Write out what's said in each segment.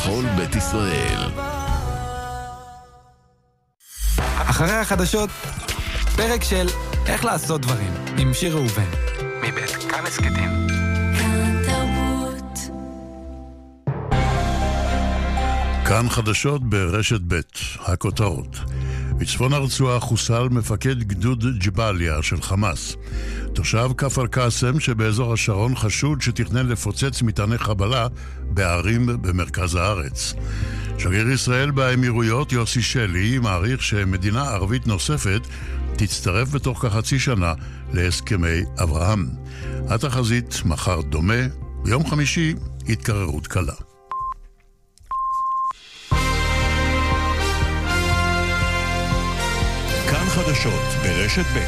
בכל בית ישראל. אחרי החדשות, פרק של איך לעשות דברים עם שיר ראובן מבית כאן הסכתים. כאן חדשות ברשת ב', הכותרות. בצפון הרצועה חוסל מפקד גדוד ג'באליה של חמאס. תושב כפר קאסם שבאזור השרון חשוד שתכנן לפוצץ מטעני חבלה בערים במרכז הארץ. שגריר ישראל באמירויות יוסי שלי מעריך שמדינה ערבית נוספת תצטרף בתוך כחצי שנה להסכמי אברהם. התחזית מחר דומה, ביום חמישי התקררות קלה. כאן חדשות ברשת ב'.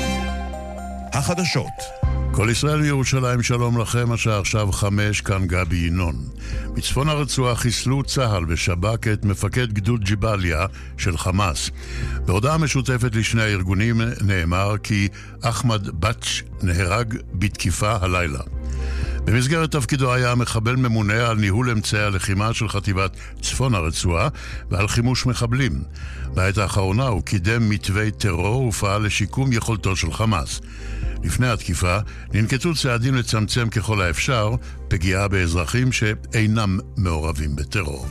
החדשות. כל ישראל וירושלים, שלום לכם, השעה עכשיו 5, כאן גבי ינון. בצפון הרצועה חיסלו צה"ל ושב"כ את מפקד גדוד ג'באליה של חמאס. בהודעה משותפת לשני הארגונים נאמר כי אחמד בטש נהרג בתקיפה הלילה. במסגרת תפקידו היה המחבל ממונה על ניהול אמצעי הלחימה של חטיבת צפון הרצועה ועל חימוש מחבלים. בעת האחרונה הוא קידם מתווי טרור ופעל לשיקום יכולתו של חמאס. לפני התקיפה ננקטו צעדים לצמצם ככל האפשר פגיעה באזרחים שאינם מעורבים בטרור.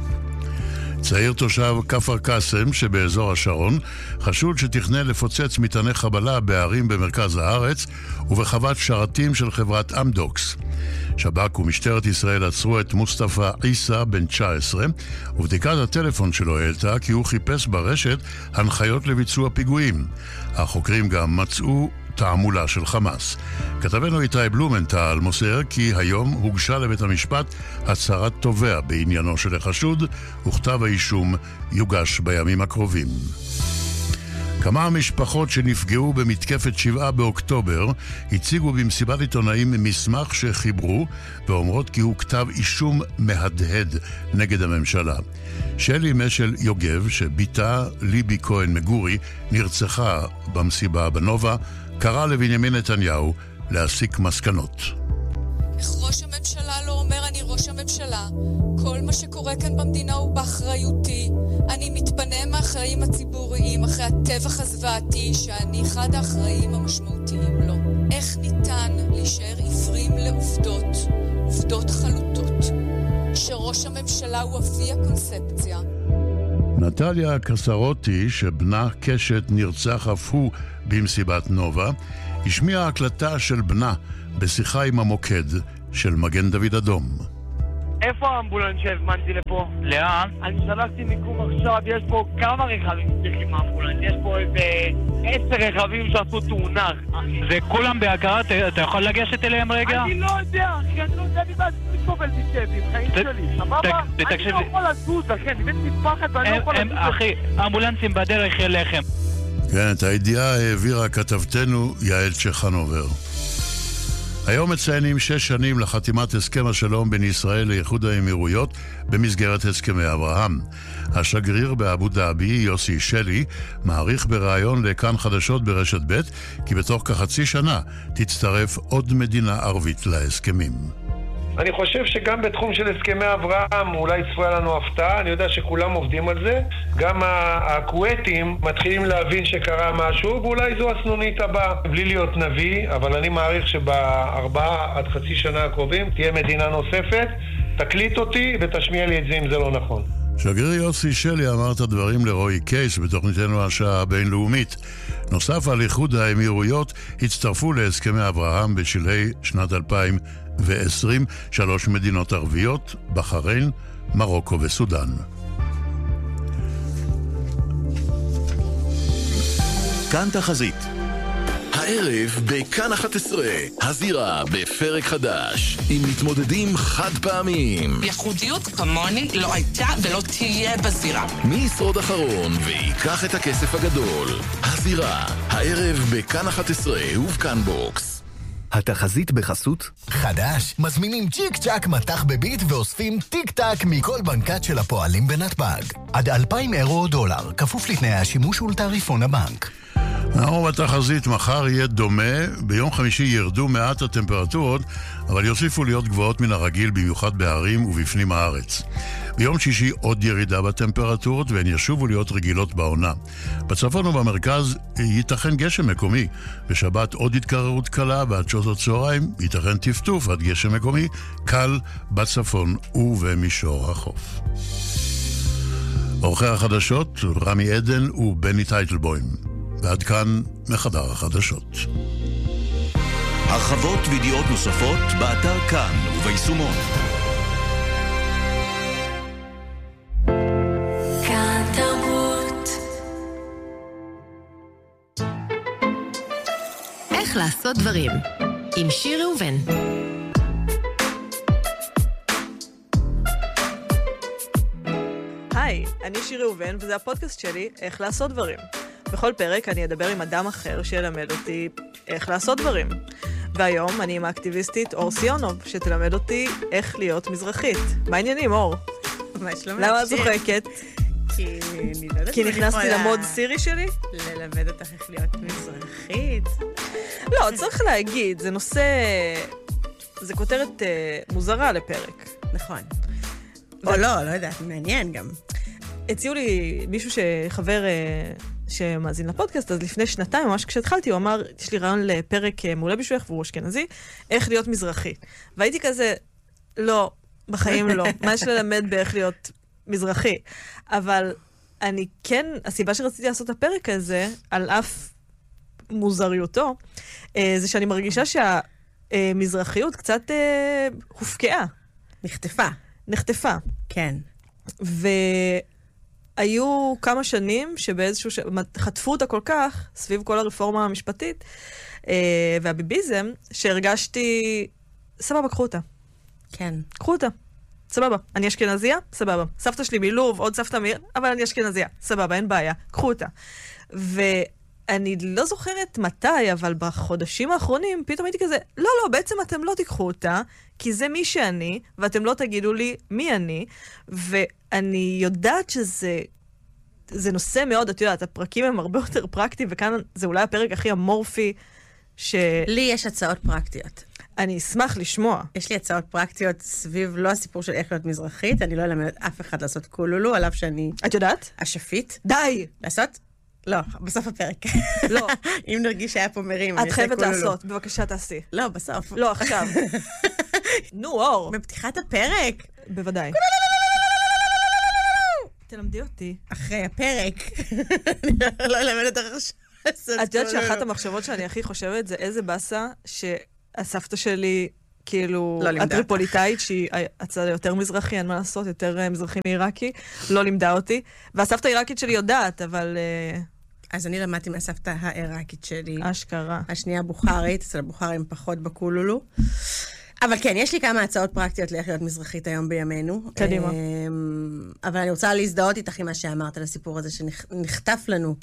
צעיר תושב כפר קאסם שבאזור השרון חשוד שתכנן לפוצץ מטעני חבלה בערים במרכז הארץ ובחוות שרתים של חברת אמדוקס. שב"כ ומשטרת ישראל עצרו את מוסטפא עיסא בן 19 ובדיקת הטלפון שלו העלתה כי הוא חיפש ברשת הנחיות לביצוע פיגועים. החוקרים גם מצאו תעמולה של חמאס. כתבנו איתי בלומנטל מוסר כי היום הוגשה לבית המשפט הצהרת תובע בעניינו של החשוד וכתב האישום יוגש בימים הקרובים. כמה משפחות שנפגעו במתקפת 7 באוקטובר הציגו במסיבת עיתונאים מסמך שחיברו ואומרות כי הוא כתב אישום מהדהד נגד הממשלה. שלי משל יוגב שביתה ליבי כהן מגורי נרצחה במסיבה בנובה קרא לבנימין נתניהו להסיק מסקנות. איך ראש הממשלה לא אומר אני ראש הממשלה? כל מה שקורה כאן במדינה הוא באחריותי. אני מתפנה מהחיים הציבוריים אחרי הטבח הזוועתי שאני אחד האחראים המשמעותיים לו. איך ניתן להישאר עיוורים לעובדות, עובדות חלוטות, שראש הממשלה הוא אבי הקונספציה. נטליה קסרוטי שבנה קשת נרצח אף הוא במסיבת נובה השמיעה הקלטה של בנה בשיחה עם המוקד של מגן דוד אדום. איפה האמבולנס שהזמנתי לפה? לאן? אני שלחתי מיקום עכשיו, יש פה כמה רכבים שצריכים האמבולנס, יש פה איזה 10 רכבים שעשו תאונה. זה כולם בהכרה, אתה יכול לגשת אליהם רגע? אני לא יודע, אחי, אני לא יודע, אני בעצמי סובל משבי, חיים שלי, סבבה? אני לא יכול לזוז, אחי, אני בן משפחת ואני לא יכול לזוז. אחי, האמבולנסים בדרך אליכם. כן, את הידיעה העבירה כתבתנו יעל צ'חנובר. היום מציינים 6 שנים לחתימת הסכם השלום בין ישראל לאיחוד האמירויות במסגרת הסכמי אברהם. השגריר באבו דאבי, יוסי שלי, מעריך בראיון לכאן חדשות ברשת ב' כי בתוך כחצי שנה תצטרף עוד מדינה ערבית להסכמים. אני חושב שגם בתחום של הסכמי אברהם אולי צפויה לנו הפתעה, אני יודע שכולם עובדים על זה, גם הכווייתים מתחילים להבין שקרה משהו, ואולי זו הסנונית הבאה, בלי להיות נביא, אבל אני מעריך שב4 עד חצי שנה הקרובים תהיה מדינה נוספת, תקליט אותי ותשמיע לי את זה אם זה לא נכון. שגריר יוסי שלי אמר את הדברים לרועי קייס בתוכניתנו השעה הבינלאומית. נוסף על איחוד האמירויות הצטרפו להסכמי אברהם בשלהי שנת 2020 3 מדינות ערביות, בחריין, מרוקו וסודן. כאן תחזית. הערב בכאן 11, הזירה בפרק חדש, עם מתמודדים חד פעמים. ייחודיות כמוני לא הייתה ולא תהיה בזירה. מי ישרוד אחרון ויקח את הכסף הגדול? הזירה, הערב בכאן 11 ובכאן בוקס. התחזית בחסות חדש, מזמינים צ'יק צ'ק מתח בביט ואוספים טיק טק מכל בנקת של הפועלים בנתב"ג. עד 2,000 אירו או דולר, כפוף לתנאי השימוש ולתעריפון הבנק. נאור בתחזית, מחר יהיה דומה, ביום חמישי ירדו מעט הטמפרטורות, אבל יוסיפו להיות גבוהות מן הרגיל, במיוחד בערים ובפנים הארץ. ביום שישי עוד ירידה בטמפרטורות והן ישובו להיות רגילות בעונה. בצפון ובמרכז ייתכן גשם מקומי. בשבת עוד התקררות קלה ועד שעות הצהריים ייתכן טפטוף עד גשם מקומי קל בצפון ובמישור החוף. עורכי החדשות רמי עדן ובני טייטלבוים. ועד כאן מחדר החדשות. הרחבות וידיעות נוספות באתר כאן וביישומון. כאן תרבות. איך לעשות דברים עם שיר ראובן. היי, אני שיר ראובן וזה הפודקאסט שלי איך לעשות דברים. בכל פרק אני אדבר עם אדם אחר שילמד אותי איך לעשות דברים. והיום אני עם האקטיביסטית אור סיונוב, שתלמד אותי איך להיות מזרחית. מה העניינים, אור? למה את צוחקת? כי נכנסתי למוד סירי שלי? ללמד אותך איך להיות מזרחית? לא, צריך להגיד, זה נושא... זה כותרת מוזרה לפרק. נכון. או לא יודעת, מעניין גם. הציעו לי מישהו שחבר... שמאזין לפודקאסט, אז לפני שנתיים, ממש כשהתחלתי, הוא אמר, יש לי רעיון לפרק מעולה בשבילך, והוא אשכנזי, איך להיות מזרחי. והייתי כזה, לא, בחיים לא. מה יש ללמד באיך להיות מזרחי? אבל אני כן, הסיבה שרציתי לעשות את הפרק הזה, על אף מוזריותו, זה שאני מרגישה שהמזרחיות קצת הופקעה. נחטפה. כן. היו כמה שנים שבאיזשהו חטפו אותה כל כך, סביב כל הרפורמה המשפטית, והביביזם, שהרגשתי, סבבה, קחו אותה. כן. קחו אותה. סבבה. אני אשכנזיה? סבבה. סבתא שלי מלוב, עוד סבתא אבל אני אשכנזיה. סבבה, אין בעיה. קחו אותה. ואני לא זוכרת מתי, אבל בחודשים האחרונים, פתאום הייתי כזה, לא, בעצם אתם לא תיקחו אותה, כי זה מי שאני, ואתם לא תגידו לי מי אני, ואני יודעת שזה נושא מאוד, את יודעת, הפרקים הם הרבה יותר פרקטיים, וכאן זה אולי הפרק הכי אמורפי לי יש הצעות פרקטיות. אני אשמח לשמוע. יש לי הצעות פרקטיות סביב לא הסיפור של איך להיות מזרחית, אני לא אלמד אף אחד לעשות קולולו, עליו שאני... את יודעת? אשפית. די! לעשות? לא, בסוף הפרק. לא. אם נרגיש שהיה פה מרים, את חייבת לעשות, בבקשה תעשי. לא, בסוף. לא, עכשיו. נו, אור. בפתיחת הפרק. בוודאי. תלמדי אותי. אחרי הפרק. אני לא אלמד אותך עכשיו. את יודעת שאחת המחשבות שאני הכי חושבת זה איזה בסה שהסבתא שלי, כאילו, הטריפוליטאית, שהיא הצד יותר מזרחי, אין מה לעשות, יותר מזרחי מעיראקי, לא לימדה אותי. והסבתא העיראקית שלי יודעת, אבל... אז אני למדתי מהסבתא העיראקית שלי. אשכרה. השנייה בוכרית, אצל הבוכרים פחות בקולולו. אבל כן, יש לי כמה הצעות פרקטיות לאיך להיות מזרחית היום בימינו. קדימה. אבל אני רוצה להזדהות איתך עם מה שאמרת על הסיפור הזה, שנחטף לנו,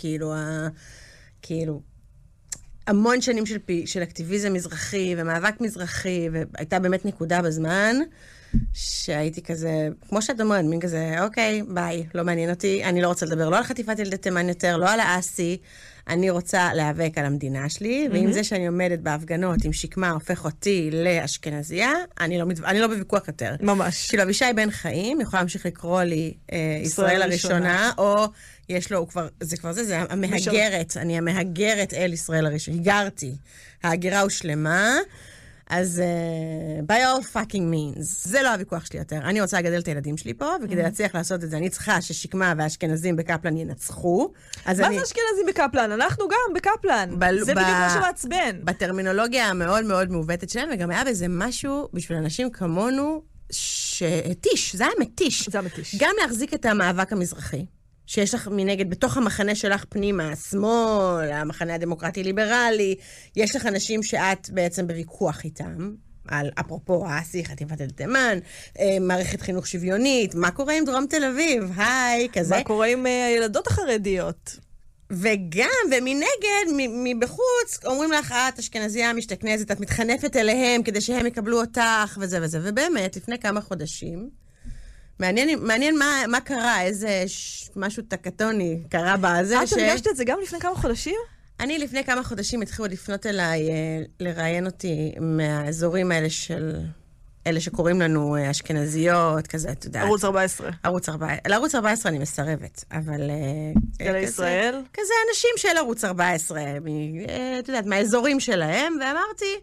כאילו, המון שנים של אקטיביזם מזרחי ומאבק מזרחי, והייתה באמת נקודה בזמן, שהייתי כזה, כמו שאת אומרת, מין כזה, אוקיי, ביי, לא מעניין אותי, אני לא רוצה לדבר לא על חטיפת ילדי תימן יותר, לא על האסי, אני רוצה להיאבק על המדינה שלי, ועם זה שאני עומדת בהפגנות עם שקמה הופך אותי לאשכנזיה, אני לא בוויכוח יותר. ממש. כאילו, אבישי בן חיים יכול להמשיך לקרוא לי ישראל הראשונה, או יש לו, זה המהגרת, אני המהגרת אל ישראל הראשונה, הגרתי, ההגירה הושלמה, אז by all fucking means, זה לא הוויכוח שלי יותר. אני רוצה לגדל את הילדים שלי פה, וכדי להצליח לעשות את זה, אני צריכה ששקמה והאשכנזים בקפלן ינצחו. מה זה אשכנזים בקפלן? אנחנו גם בקפלן. זה בדיוק מה שמעצבן. בטרמינולוגיה המאוד מאוד מעוותת שלנו, וגם היה בזה משהו בשביל אנשים כמונו, שהתיש, זה היה מתיש. זה היה מתיש. גם להחזיק את המאבק המזרחי. שיש לך מנגד, בתוך המחנה שלך פנימה, השמאל, המחנה הדמוקרטי-ליברלי, יש לך אנשים שאת בעצם בוויכוח איתם, על אפרופו האסי, חטיפת ילדי תימן, מערכת חינוך שוויונית, מה קורה עם דרום תל אביב? היי, כזה. מה קורה עם הילדות החרדיות? וגם, ומנגד, מבחוץ, אומרים לך, את אשכנזיה משתכנזת, את מתחנפת אליהם כדי שהם יקבלו אותך, וזה וזה. ובאמת, לפני כמה חודשים, מעניין מה קרה, איזה משהו טקטוני קרה בזה. את הרגשת את זה גם לפני כמה חודשים? אני לפני כמה חודשים התחילו לפנות אליי, לראיין אותי מהאזורים האלה של אלה שקוראים לנו אשכנזיות, כזה, אתה יודע. ערוץ 14. לערוץ 14 אני מסרבת, אבל... גלי ישראל? כזה אנשים של ערוץ 14, אתה יודעת, מהאזורים שלהם, ואמרתי,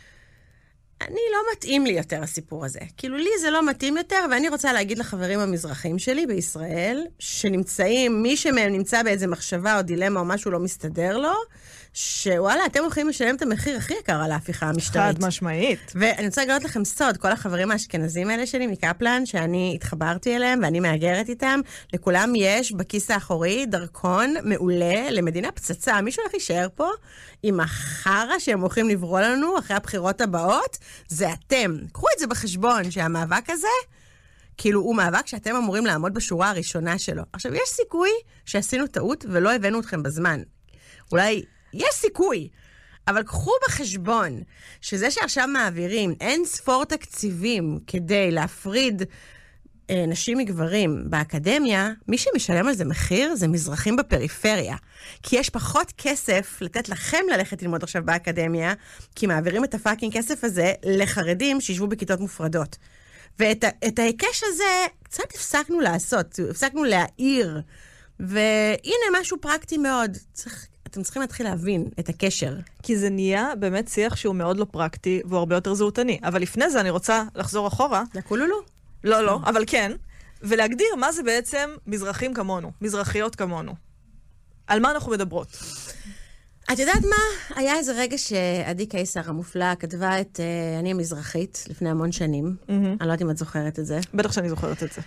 אני לא מתאים לי יותר הסיפור הזה. כאילו, לי זה לא מתאים יותר, ואני רוצה להגיד לחברים המזרחים שלי בישראל, שנמצאים, מי שמהם נמצא באיזה מחשבה או דילמה או משהו לא מסתדר לו, שוואלה, אתם הולכים לשלם את המחיר הכי יקר על ההפיכה המשטרית. חד משמעית. ואני רוצה לגלות לכם סוד, כל החברים האשכנזים האלה שלי מקפלן, שאני התחברתי אליהם ואני מאגרת איתם, לכולם יש בכיס האחורי דרכון מעולה למדינה פצצה. מישהו הולך להישאר פה עם החרה שהם הולכים לברוא לנו אחרי הבחירות הבאות, זה אתם. קחו את זה בחשבון שהמאבק הזה, כאילו הוא מאבק שאתם אמורים לעמוד בשורה הראשונה שלו. עכשיו, יש סיכוי שעשינו טעות ולא הבאנו אתכם בזמן. אולי יש סיכוי, אבל קחו בחשבון שזה שעכשיו מעבירים אין ספור תקציבים כדי להפריד נשים מגברים באקדמיה, מי שמשלם על זה מחיר זה מזרחים בפריפריה. כי יש פחות כסף לתת לכם ללכת ללמוד עכשיו באקדמיה, כי מעבירים את הפאקינג כסף הזה לחרדים שישבו בכיתות מופרדות. ואת ההיקש הזה קצת הפסקנו לעשות, הפסקנו להעיר, והנה משהו פרקטי מאוד. אתם צריכים להתחיל להבין את הקשר. כי זה נהיה באמת שיח שהוא מאוד לא פרקטי, והוא הרבה יותר זהותני. אבל לפני זה אני רוצה לחזור אחורה. לכולולו? לא, אבל כן. ולהגדיר מה זה בעצם מזרחים כמונו, מזרחיות כמונו. על מה אנחנו מדברות? את יודעת מה? היה איזה רגע שעדי קיסר המופלאה כתבה את אני המזרחית לפני המון שנים. אני לא יודעת אם את זוכרת את זה. בטח שאני זוכרת את זה.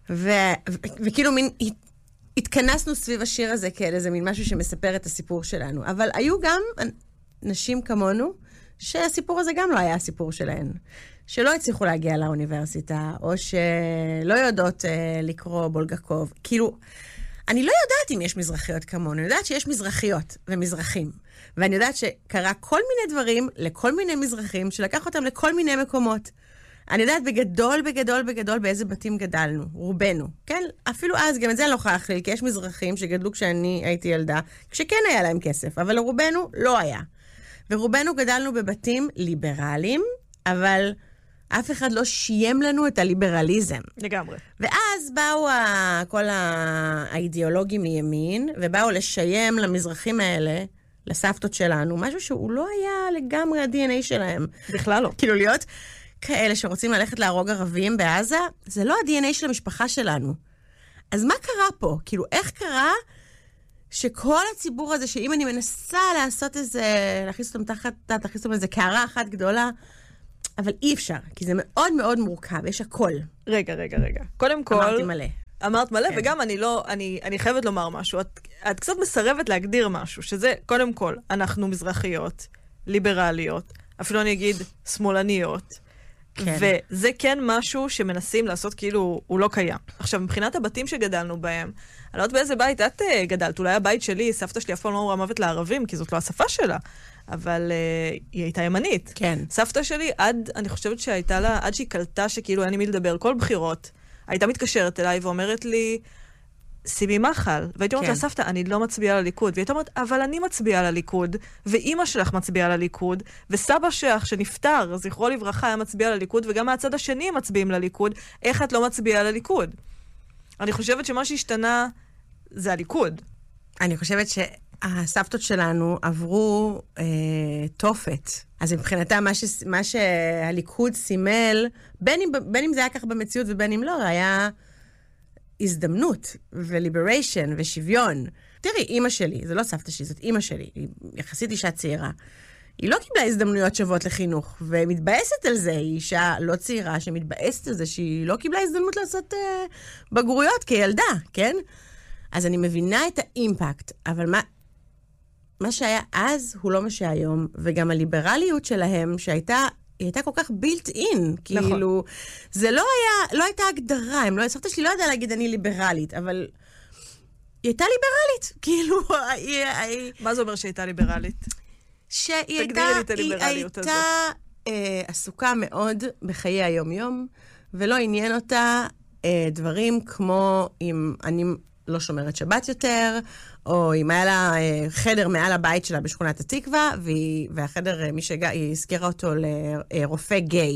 וכאילו מין... התכנסנו סביב השיר הזה כאלה, זה מין משהו שמספר את הסיפור שלנו. אבל היו גם נשים כמונו, שהסיפור הזה גם לא היה הסיפור שלהן. שלא הצליחו להגיע לאוניברסיטה, או שלא יודעות לקרוא בולגקוב. כאילו, אני לא יודעת אם יש מזרחיות כמונו, אני יודעת שיש מזרחיות ומזרחים. ואני יודעת שקרה כל מיני דברים לכל מיני מזרחים, שלקח אותם לכל מיני מקומות. אני יודעת בגדול באיזה בתים גדלנו, רובנו, כן? אפילו אז, גם את זה אני לא יכולה להכליל, כי יש מזרחים שגדלו כשאני הייתי ילדה, כשכן היה להם כסף, אבל לרובנו לא היה. ורובנו גדלנו בבתים ליברליים, אבל אף אחד לא שיים לנו את הליברליזם. לגמרי. ואז באו כל האידיאולוגים מימין, ובאו לשיים למזרחים האלה, לסבתות שלנו, משהו שהוא לא היה לגמרי ה-DNA שלהם. בכלל לא. כאילו להיות... כאלה שרוצים ללכת להרוג ערבים בעזה, זה לא ה-DNA של המשפחה שלנו. אז מה קרה פה? כאילו, איך קרה שכל הציבור הזה, שאם אני מנסה לעשות איזה, להכניס אותם להכניס אותם איזה קערה אחת גדולה, אבל אי אפשר, כי זה מאוד מאוד מורכב, יש הכל. רגע. קודם כל... אמרתי מלא. אמרת מלא, כן. וגם אני חייבת לומר משהו. את קצת מסרבת להגדיר משהו, שזה, קודם כל, אנחנו מזרחיות, ליברליות, אפילו אני אגיד שמאלניות, כן. וזה כן משהו שמנסים לעשות כאילו הוא לא קיים. עכשיו, מבחינת הבתים שגדלנו בהם, אני לא יודעת באיזה בית את גדלת, אולי הבית שלי, סבתא שלי אף פעם לא אמרה מוות לערבים, כי זאת לא השפה שלה, אבל היא הייתה ימנית. כן. סבתא שלי, אני חושבת שהייתה לה, עד שהיא קלטה שכאילו אין לי מי לדבר, כל בחירות, הייתה מתקשרת אליי ואומרת לי, שימי מחל. והייתי אומרת לה, סבתא, אני לא מצביעה לליכוד. והייתה אומרת, אבל אני מצביעה לליכוד, ואימא שלך מצביעה לליכוד, וסבא שלך שנפטר, זכרו לברכה, היה מצביע לליכוד, וגם מהצד השני מצביעים לליכוד. איך את לא מצביעה לליכוד? אני חושבת שמה שהשתנה זה הליכוד. אני חושבת שהסבתות שלנו עברו תופת. אז מבחינתה, מה שהליכוד סימל, בין אם זה היה כך במציאות ובין אם לא, היה הזדמנות וליבריישן ושוויון. תראי, אמא שלי, זה לא סבתא שלי, זאת אמא שלי, היא יחסית אישה צעירה. היא לא קיבלה הזדמנויות שוות לחינוך, ומתבאסת על זה, היא אישה לא צעירה שמתבאסת על זה, שהיא לא קיבלה הזדמנות לעשות בגרויות כילדה, כן? אז אני מבינה את האימפקט, אבל מה שהיה אז הוא לא מה שהיום, וגם הליברליות שלהם שהייתה, היא הייתה כל כך built in, כאילו, זה לא הייתה הגדרה, סבתא שלי לא ידעה להגיד אני ליברלית, אבל היא הייתה ליברלית, כאילו, מה זה אומר שהיא הייתה ליברלית? שהיא הייתה עסוקה מאוד בחיי היום-יום, ולא עניין אותה דברים כמו אם אני לא שומרת שבת יותר, או אם היה לה חדר מעל הבית שלה בשכונת התקווה, והחדר, היא הזכירה אותו לרופא גיי.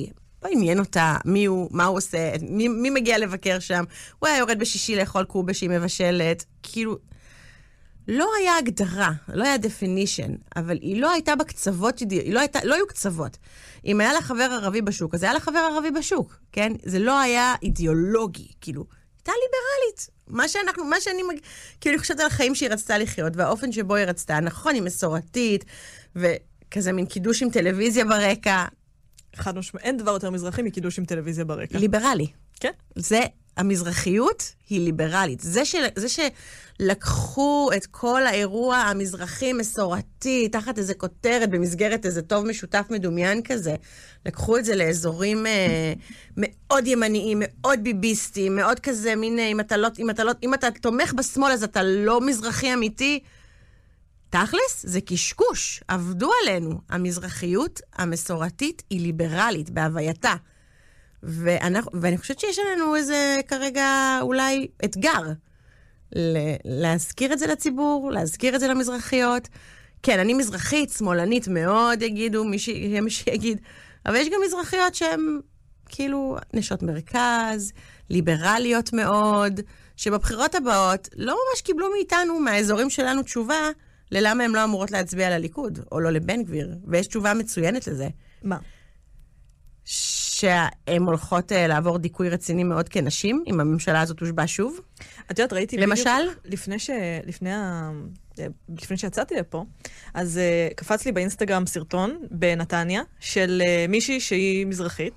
לא עניין אותה מי הוא, מה הוא עושה, מי מגיע לבקר שם, הוא היה יורד בשישי לאכול קובה שהיא מבשלת, כאילו, לא היה הגדרה, לא היה definition, אבל היא לא הייתה בקצוות, לא היו קצוות. אם היה לה חבר ערבי בשוק, אז היה לה חבר ערבי בשוק, כן? זה לא היה אידיאולוגי, כאילו, הייתה ליברלית. מה שאני כאילו, אני חושבת על החיים שהיא רצתה לחיות, והאופן שבו היא רצתה, נכון, היא מסורתית, וכזה מין קידוש עם טלוויזיה ברקע. חד משמעית, אין דבר יותר מזרחי מקידוש עם טלוויזיה ברקע. ליברלי. כן. זה, המזרחיות היא ליברלית. זה שלקחו את כל האירוע המזרחי מסורתי, תחת איזה כותרת, במסגרת איזה טוב משותף מדומיין כזה, לקחו את זה לאזורים מאוד ימניים, מאוד ביביסטיים, מאוד כזה, מין, אם אתה תומך בשמאל, אז אתה לא מזרחי אמיתי. תכלס, זה קשקוש, עבדו עלינו. המזרחיות המסורתית היא ליברלית בהווייתה. ואני חושבת שיש לנו איזה כרגע אולי אתגר להזכיר את זה לציבור, להזכיר את זה למזרחיות. כן, אני מזרחית, שמאלנית מאוד, יגידו, מי שיגיד, אבל יש גם מזרחיות שהן כאילו נשות מרכז, ליברליות מאוד, שבבחירות הבאות לא ממש קיבלו מאיתנו, מהאזורים שלנו, תשובה ללמה הן לא אמורות להצביע על הליכוד, או לא לבן גביר, ויש תשובה מצוינת לזה. מה? שהן הולכות לעבור דיכוי רציני מאוד כנשים, אם הממשלה הזאת הושבע שוב. את יודעת, ראיתי למשל? לפני שיצאתי לפה, אז קפץ לי באינסטגרם סרטון בנתניה, של מישהי שהיא מזרחית,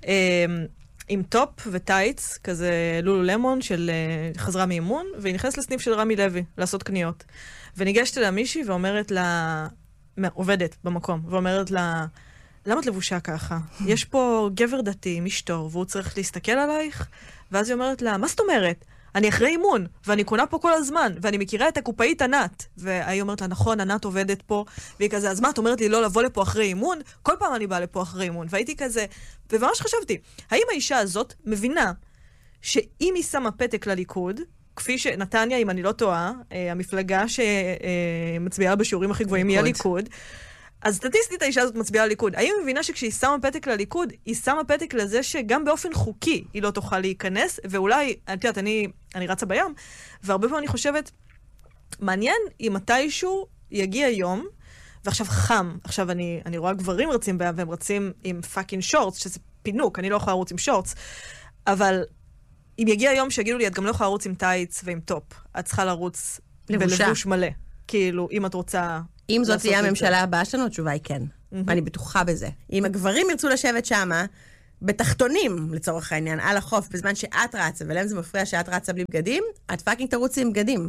עם טופ וטייץ, כזה לולו למון, של חזרה מאימון, והיא נכנסת לסניף של רמי לוי, לעשות קניות. וניגשת לה מישהי ואומרת לה, עובדת במקום, ואומרת לה, למה את לבושה ככה? יש פה גבר דתי, משתור, והוא צריך להסתכל עלייך? ואז היא אומרת לה, מה זאת אומרת? אני אחרי אימון, ואני קונה פה כל הזמן, ואני מכירה את הקופאית ענת. והיא אומרת לה, נכון, ענת עובדת פה, והיא כזה, אז מה, את אומרת לי לא לבוא לפה אחרי אימון? כל פעם אני באה לפה אחרי אימון. והייתי כזה, וממש חשבתי, האם האישה הזאת מבינה שאם היא שמה פתק לליכוד, כפי שנתניה, אם אני לא טועה, המפלגה שמצביעה בשיעורים הכי גבוהים היא הליכוד, אז סטטיסטית האישה הזאת מצביעה לליכוד. האם היא מבינה שכשהיא שמה פתק לליכוד, היא שמה פתק לזה שגם באופן חוקי היא לא תוכל להיכנס, ואולי, את יודעת, אני רצה בים, והרבה פעמים אני חושבת, מעניין אם מתישהו יגיע יום, ועכשיו חם, עכשיו אני רואה גברים רצים בים, והם רצים עם פאקינג שורטס, שזה פינוק, אני לא יכולה לרוץ עם שורטס, אבל אם יגיע יום שיגידו לי, את גם לא יכולה לרוץ עם טייץ ועם טופ, את צריכה לרוץ בלבוש מלא. כאילו, אם את רוצה... אם זאת תהיה הממשלה הבאה שלנו, התשובה היא כן. ואני בטוחה בזה. אם הגברים ירצו לשבת שמה, בתחתונים, לצורך העניין, על החוף, בזמן שאת רצה, ולהם זה מפריע שאת רצה בלי בגדים, את פאקינג תרוצי עם בגדים.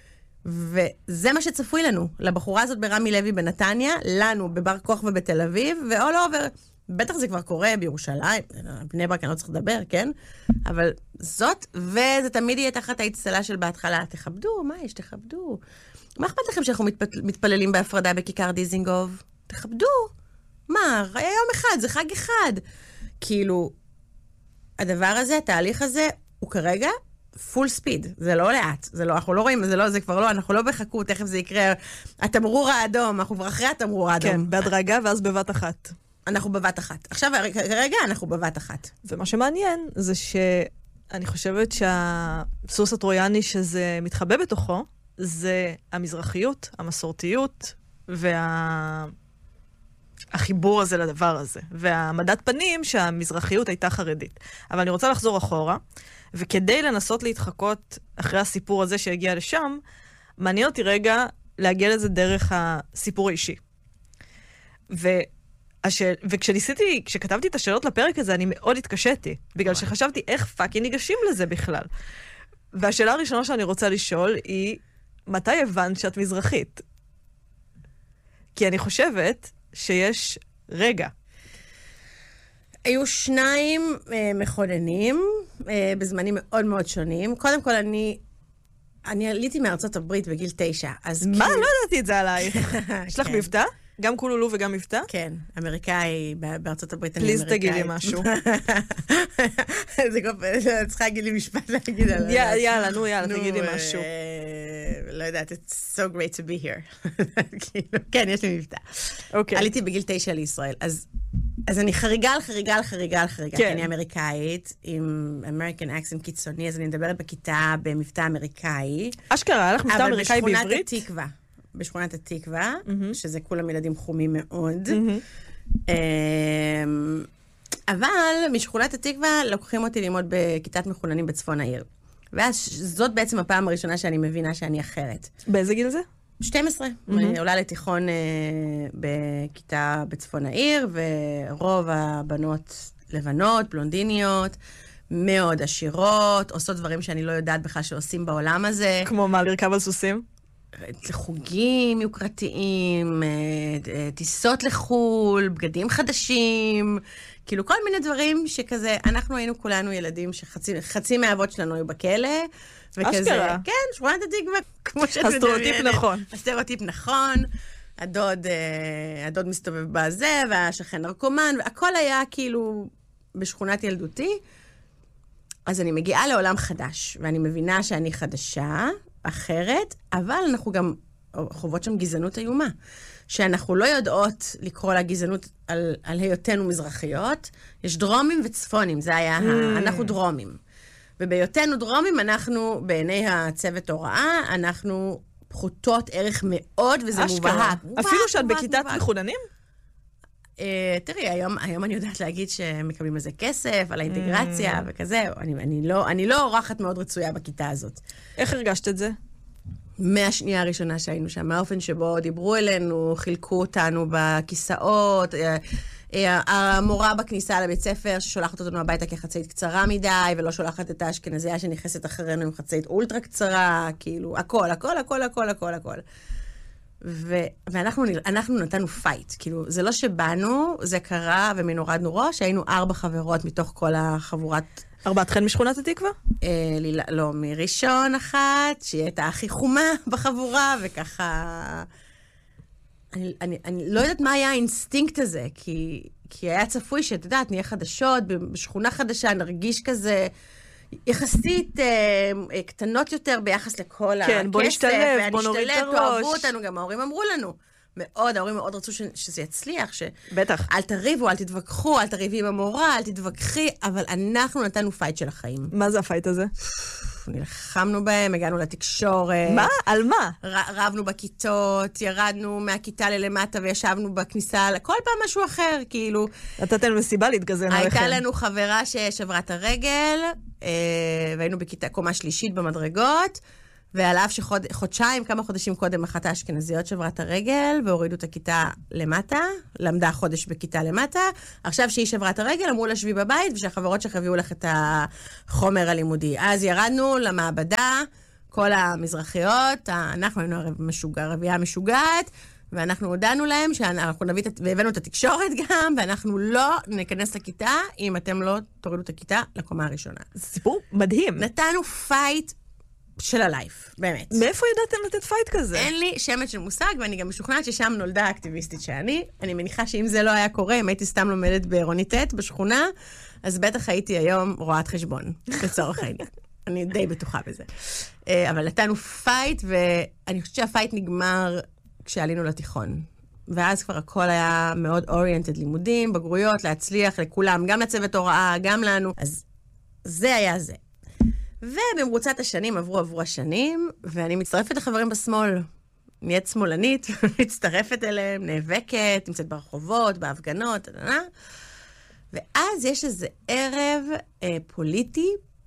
וזה מה שצפוי לנו. לבחורה הזאת ברמי לוי בנתניה, לנו בבר כוח ובתל אביב, ואול אובר. בטח זה כבר קורה בירושלים, בני ברק אני לא צריך לדבר, כן? אבל זאת, וזה תמיד יהיה תחת ההצטלה של בהתחלה, תכבדו, מה יש? תכבדו. מה אכפת לכם שאנחנו מתפללים בהפרדה בכיכר דיזינגוף? תכבדו. מה? היה יום אחד, זה חג אחד. כאילו, הדבר הזה, התהליך הזה, הוא כרגע פול ספיד. זה לא לאט. זה לא, אנחנו לא רואים, זה כבר לא, אנחנו לא בחכות, תכף זה יקרה. התמרור האדום, אנחנו כבר אחרי התמרור האדום. כן, בהדרגה ואז בבת אחת. אנחנו בבת אחת. עכשיו, כרגע אנחנו בבת אחת. ומה שמעניין זה שאני חושבת שהסוס הטרויאני שזה מתחבא בתוכו, זה המזרחיות, המסורתיות, והחיבור הזה לדבר הזה. והמדד פנים שהמזרחיות הייתה חרדית. אבל אני רוצה לחזור אחורה, וכדי לנסות להתחקות אחרי הסיפור הזה שהגיע לשם, מעניין אותי רגע להגיע לזה דרך הסיפור האישי. וכשכתבתי את השאלות לפרק הזה, אני מאוד התקשיתי, בגלל שחשבתי איך פאקינג ניגשים לזה בכלל. והשאלה הראשונה שאני רוצה לשאול היא, מתי הבנת שאת מזרחית? כי אני חושבת שיש רגע. היו שניים מכוננים, בזמנים מאוד מאוד שונים. קודם כל, אני עליתי מארצות הברית בגיל 9. מה? לא ידעתי את זה עלייך. יש לך מבטא? גם קולולו וגם מבטא? כן, אמריקאי, בארצות הברית אני אמריקאי. פליז תגיד לי משהו. זה כבר, צריכה להגיד לי משפט להגיד עליו. יאללה, תגיד לי משהו. לא יודעת, it's so great to be here. כן, יש לי מבטא. עליתי בגיל 9 לישראל, אז אז אני חריגה על חריגה, כי אני אמריקאית, עם אמריקן אקסנט קיצוני, אז אני מדברת בכיתה במבטא אמריקאי. אשכרה, היה לך מבטא אמריקאי בעברית? בשכונת התקווה, שזה כולם ילדים חומים מאוד. אבל משכונת התקווה לוקחים אותי ללמוד בכיתת מחוננים בצפון העיר. ואז זאת בעצם הפעם הראשונה שאני מבינה שאני אחרת. באיזה גיל זה? 12. אני עולה לתיכון בכיתה בצפון העיר, ורוב הבנות לבנות, בלונדיניות, מאוד עשירות, עושות דברים שאני לא יודעת בכלל שעושים בעולם הזה. כמו מה, לרכב על סוסים? חוגים יוקרתיים, טיסות לחול, בגדים חדשים, כאילו כל מיני דברים שכזה, אנחנו היינו כולנו ילדים שחצי מהאבות שלנו היו בכלא, וכזה, אשכרה. כן, שכונת התקווה, כמו שאת מדמיינת. הסטריאוטיפ נכון. הסטריאוטיפ נכון, הדוד מסתובב בזה, והשכן נרקומן, והכל היה כאילו בשכונת ילדותי. אז אני מגיעה לעולם חדש, ואני מבינה שאני חדשה, אחרת, אבל אנחנו גם חוות שם גזענות איומה, שאנחנו לא יודעות לקרוא לה גזענות על היותנו מזרחיות, יש דרומים וצפונים, זה היה, אנחנו דרומים. ובהיותנו דרומים, אנחנו, בעיני הצוות הוראה, אנחנו פחותות ערך מאוד, וזה מובהק. אפילו שאת בכיתת מחוננים? תראי, היום אני יודעת להגיד שמקבלים איזה כסף, על האינטגרציה וכזה, אני לא אורחת מאוד רצויה בכיתה הזאת. איך הרגשת את זה? מהשנייה הראשונה שהיינו שם, מהאופן שבו דיברו אלינו, חילקו אותנו בכיסאות, המורה בכניסה לבית ספר ששולחת אותנו הביתה כחצאית קצרה מדי, ולא שולחת את האשכנזייה שנכנסת אחרינו עם חצאית אולטרה קצרה, כאילו, הכל. ואנחנו נתנו פייט, כאילו, זה לא שבאנו, זה קרה ומנורדנו ראש, שהיינו 4 חברות מתוך כל החבורת... 4 משכונת התקווה? לא, מראשון אחת, שהיא הייתה הכי חומה בחבורה, וככה... אני לא יודעת מה היה האינסטינקט הזה, כי היה צפוי שאת יודעת, נהיה חדשות, בשכונה חדשה נרגיש כזה... יחסית קטנות יותר ביחס לכל הכסף. כן, בוא נשתלב, בוא נוריד את הראש. תאהבו אותנו, גם ההורים אמרו לנו. ההורים מאוד רצו שזה יצליח. בטח. אל תריבו, אל תתווכחו, אל תריבי עם המורה, אל תתווכחי, אבל אנחנו נתנו פייט של החיים. מה זה הפייט הזה? נלחמנו בהם, הגענו לתקשורת. מה? על מה? רבנו בכיתות, ירדנו מהכיתה ללמטה וישבנו בכניסה, כל פעם משהו אחר, כאילו. נתתם מסיבה להתגזן עליכם. הייתה לנו חברה ששברה את הרגל, והיינו בכיתה קומה שלישית במדרגות, ועל אף שחודשיים, כמה חודשים קודם, אחת האשכנזיות שברה את הרגל, והורידו את הכיתה למטה, למדה חודש בכיתה למטה, עכשיו שהיא שברה את הרגל, אמרו לה שבי בבית, ושהחברות שחביאו לך את החומר הלימודי. אז ירדנו למעבדה, כל המזרחיות, אנחנו היינו רבייה משוגעת, ואנחנו הודענו להם שאנחנו נביא, והבאנו את התקשורת גם, ואנחנו לא ניכנס לכיתה, אם אתם לא תורידו את הכיתה לקומה הראשונה. זה סיפור מדהים. נתנו פייט של הלייף, באמת. מאיפה ידעתם לתת פייט כזה? אין לי שמץ של מושג, ואני גם משוכנעת ששם נולדה האקטיביסטית שאני. אני מניחה שאם זה לא היה קורה, אם הייתי סתם לומדת בעירוניטט בשכונה, אז בטח הייתי היום רואת חשבון, לצורך העניין. אני די בטוחה בזה. אבל נתנו פייט, ואני חושבת שהפייט נגמר כשעלינו לתיכון. ואז כבר הכל היה מאוד אוריינטד לימודים, בגרויות, להצליח לכולם, גם לצוות הוראה, גם לנו. אז זה היה זה. ובמרוצת השנים עברו השנים, ואני מצטרפת לחברים בשמאל. נהיית שמאלנית, מצטרפת אליהם, נאבקת, נמצאת ברחובות, בהפגנות, ואז יש איזה ערב פוליטי,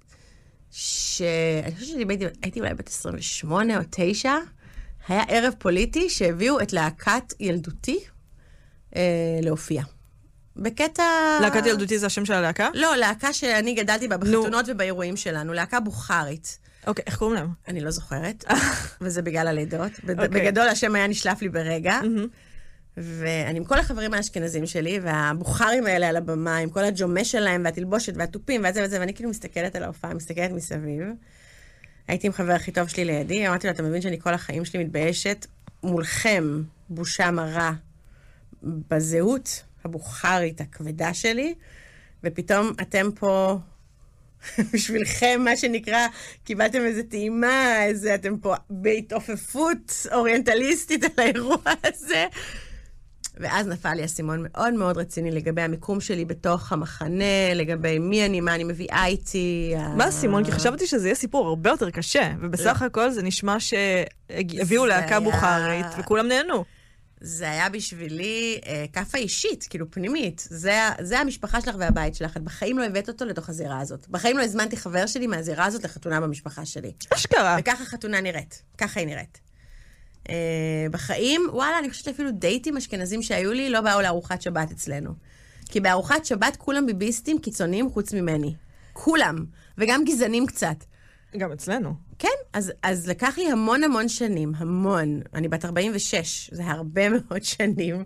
שאני חושבת שהייתי אולי בת 28 או 9, היה ערב פוליטי שהביאו את להקת ילדותי להופיע. בקטע... להקת ילדותי זה השם של הלהקה? לא, להקה שאני גדלתי בה בחתונות ובאירועים שלנו, להקה בוכרית. אוקיי, איך קוראים להם? אני לא זוכרת, וזה בגלל הלידות. בגדול השם היה נשלף לי ברגע, ואני עם כל החברים האשכנזים שלי, והבוכרים האלה על הבמה, עם כל הג'ומה שלהם, והתלבושת והטופים, ואני כאילו מסתכלת על ההופעה, מסתכלת מסביב. הייתי עם חבר הכי טוב שלי לידי, אמרתי לו, אתה מבין שאני כל החיים שלי מתביישת מולכם, בושה מרה, בזהות הבוכרית הכבדה שלי, ופתאום אתם פה, בשבילכם, מה שנקרא, קיבלתם איזו טעימה, אתם פה בהתעופפות אוריינטליסטית על האירוע הזה. ואז נפל לי הסימון מאוד מאוד רציני לגבי המיקום שלי בתוך המחנה, לגבי מי אני, מה אני מביאה איתי. מה הסימון? כי חשבתי שזה יהיה סיפור הרבה יותר קשה, ובסך הכל זה נשמע שהביאו להקה בוכרית, וכולם נהנו. זה היה בשבילי כפה אישית, כאילו פנימית. זה המשפחה שלך והבית שלך. את בחיים לא הבאת אותו לתוך הזירה הזאת. בחיים לא הזמנתי חבר שלי מהזירה הזאת לחתונה במשפחה שלי. אשכרה. וככה חתונה נראית. ככה היא נראית. בחיים, וואלה, אני חושבת אפילו דייטים אשכנזים שהיו לי, לא באו לארוחת שבת אצלנו. כי בארוחת שבת כולם ביביסטים קיצוניים חוץ ממני. כולם. וגם גזענים קצת. גם אצלנו. כן, אז לקח לי המון שנים, המון. אני בת 46, זה הרבה מאוד שנים,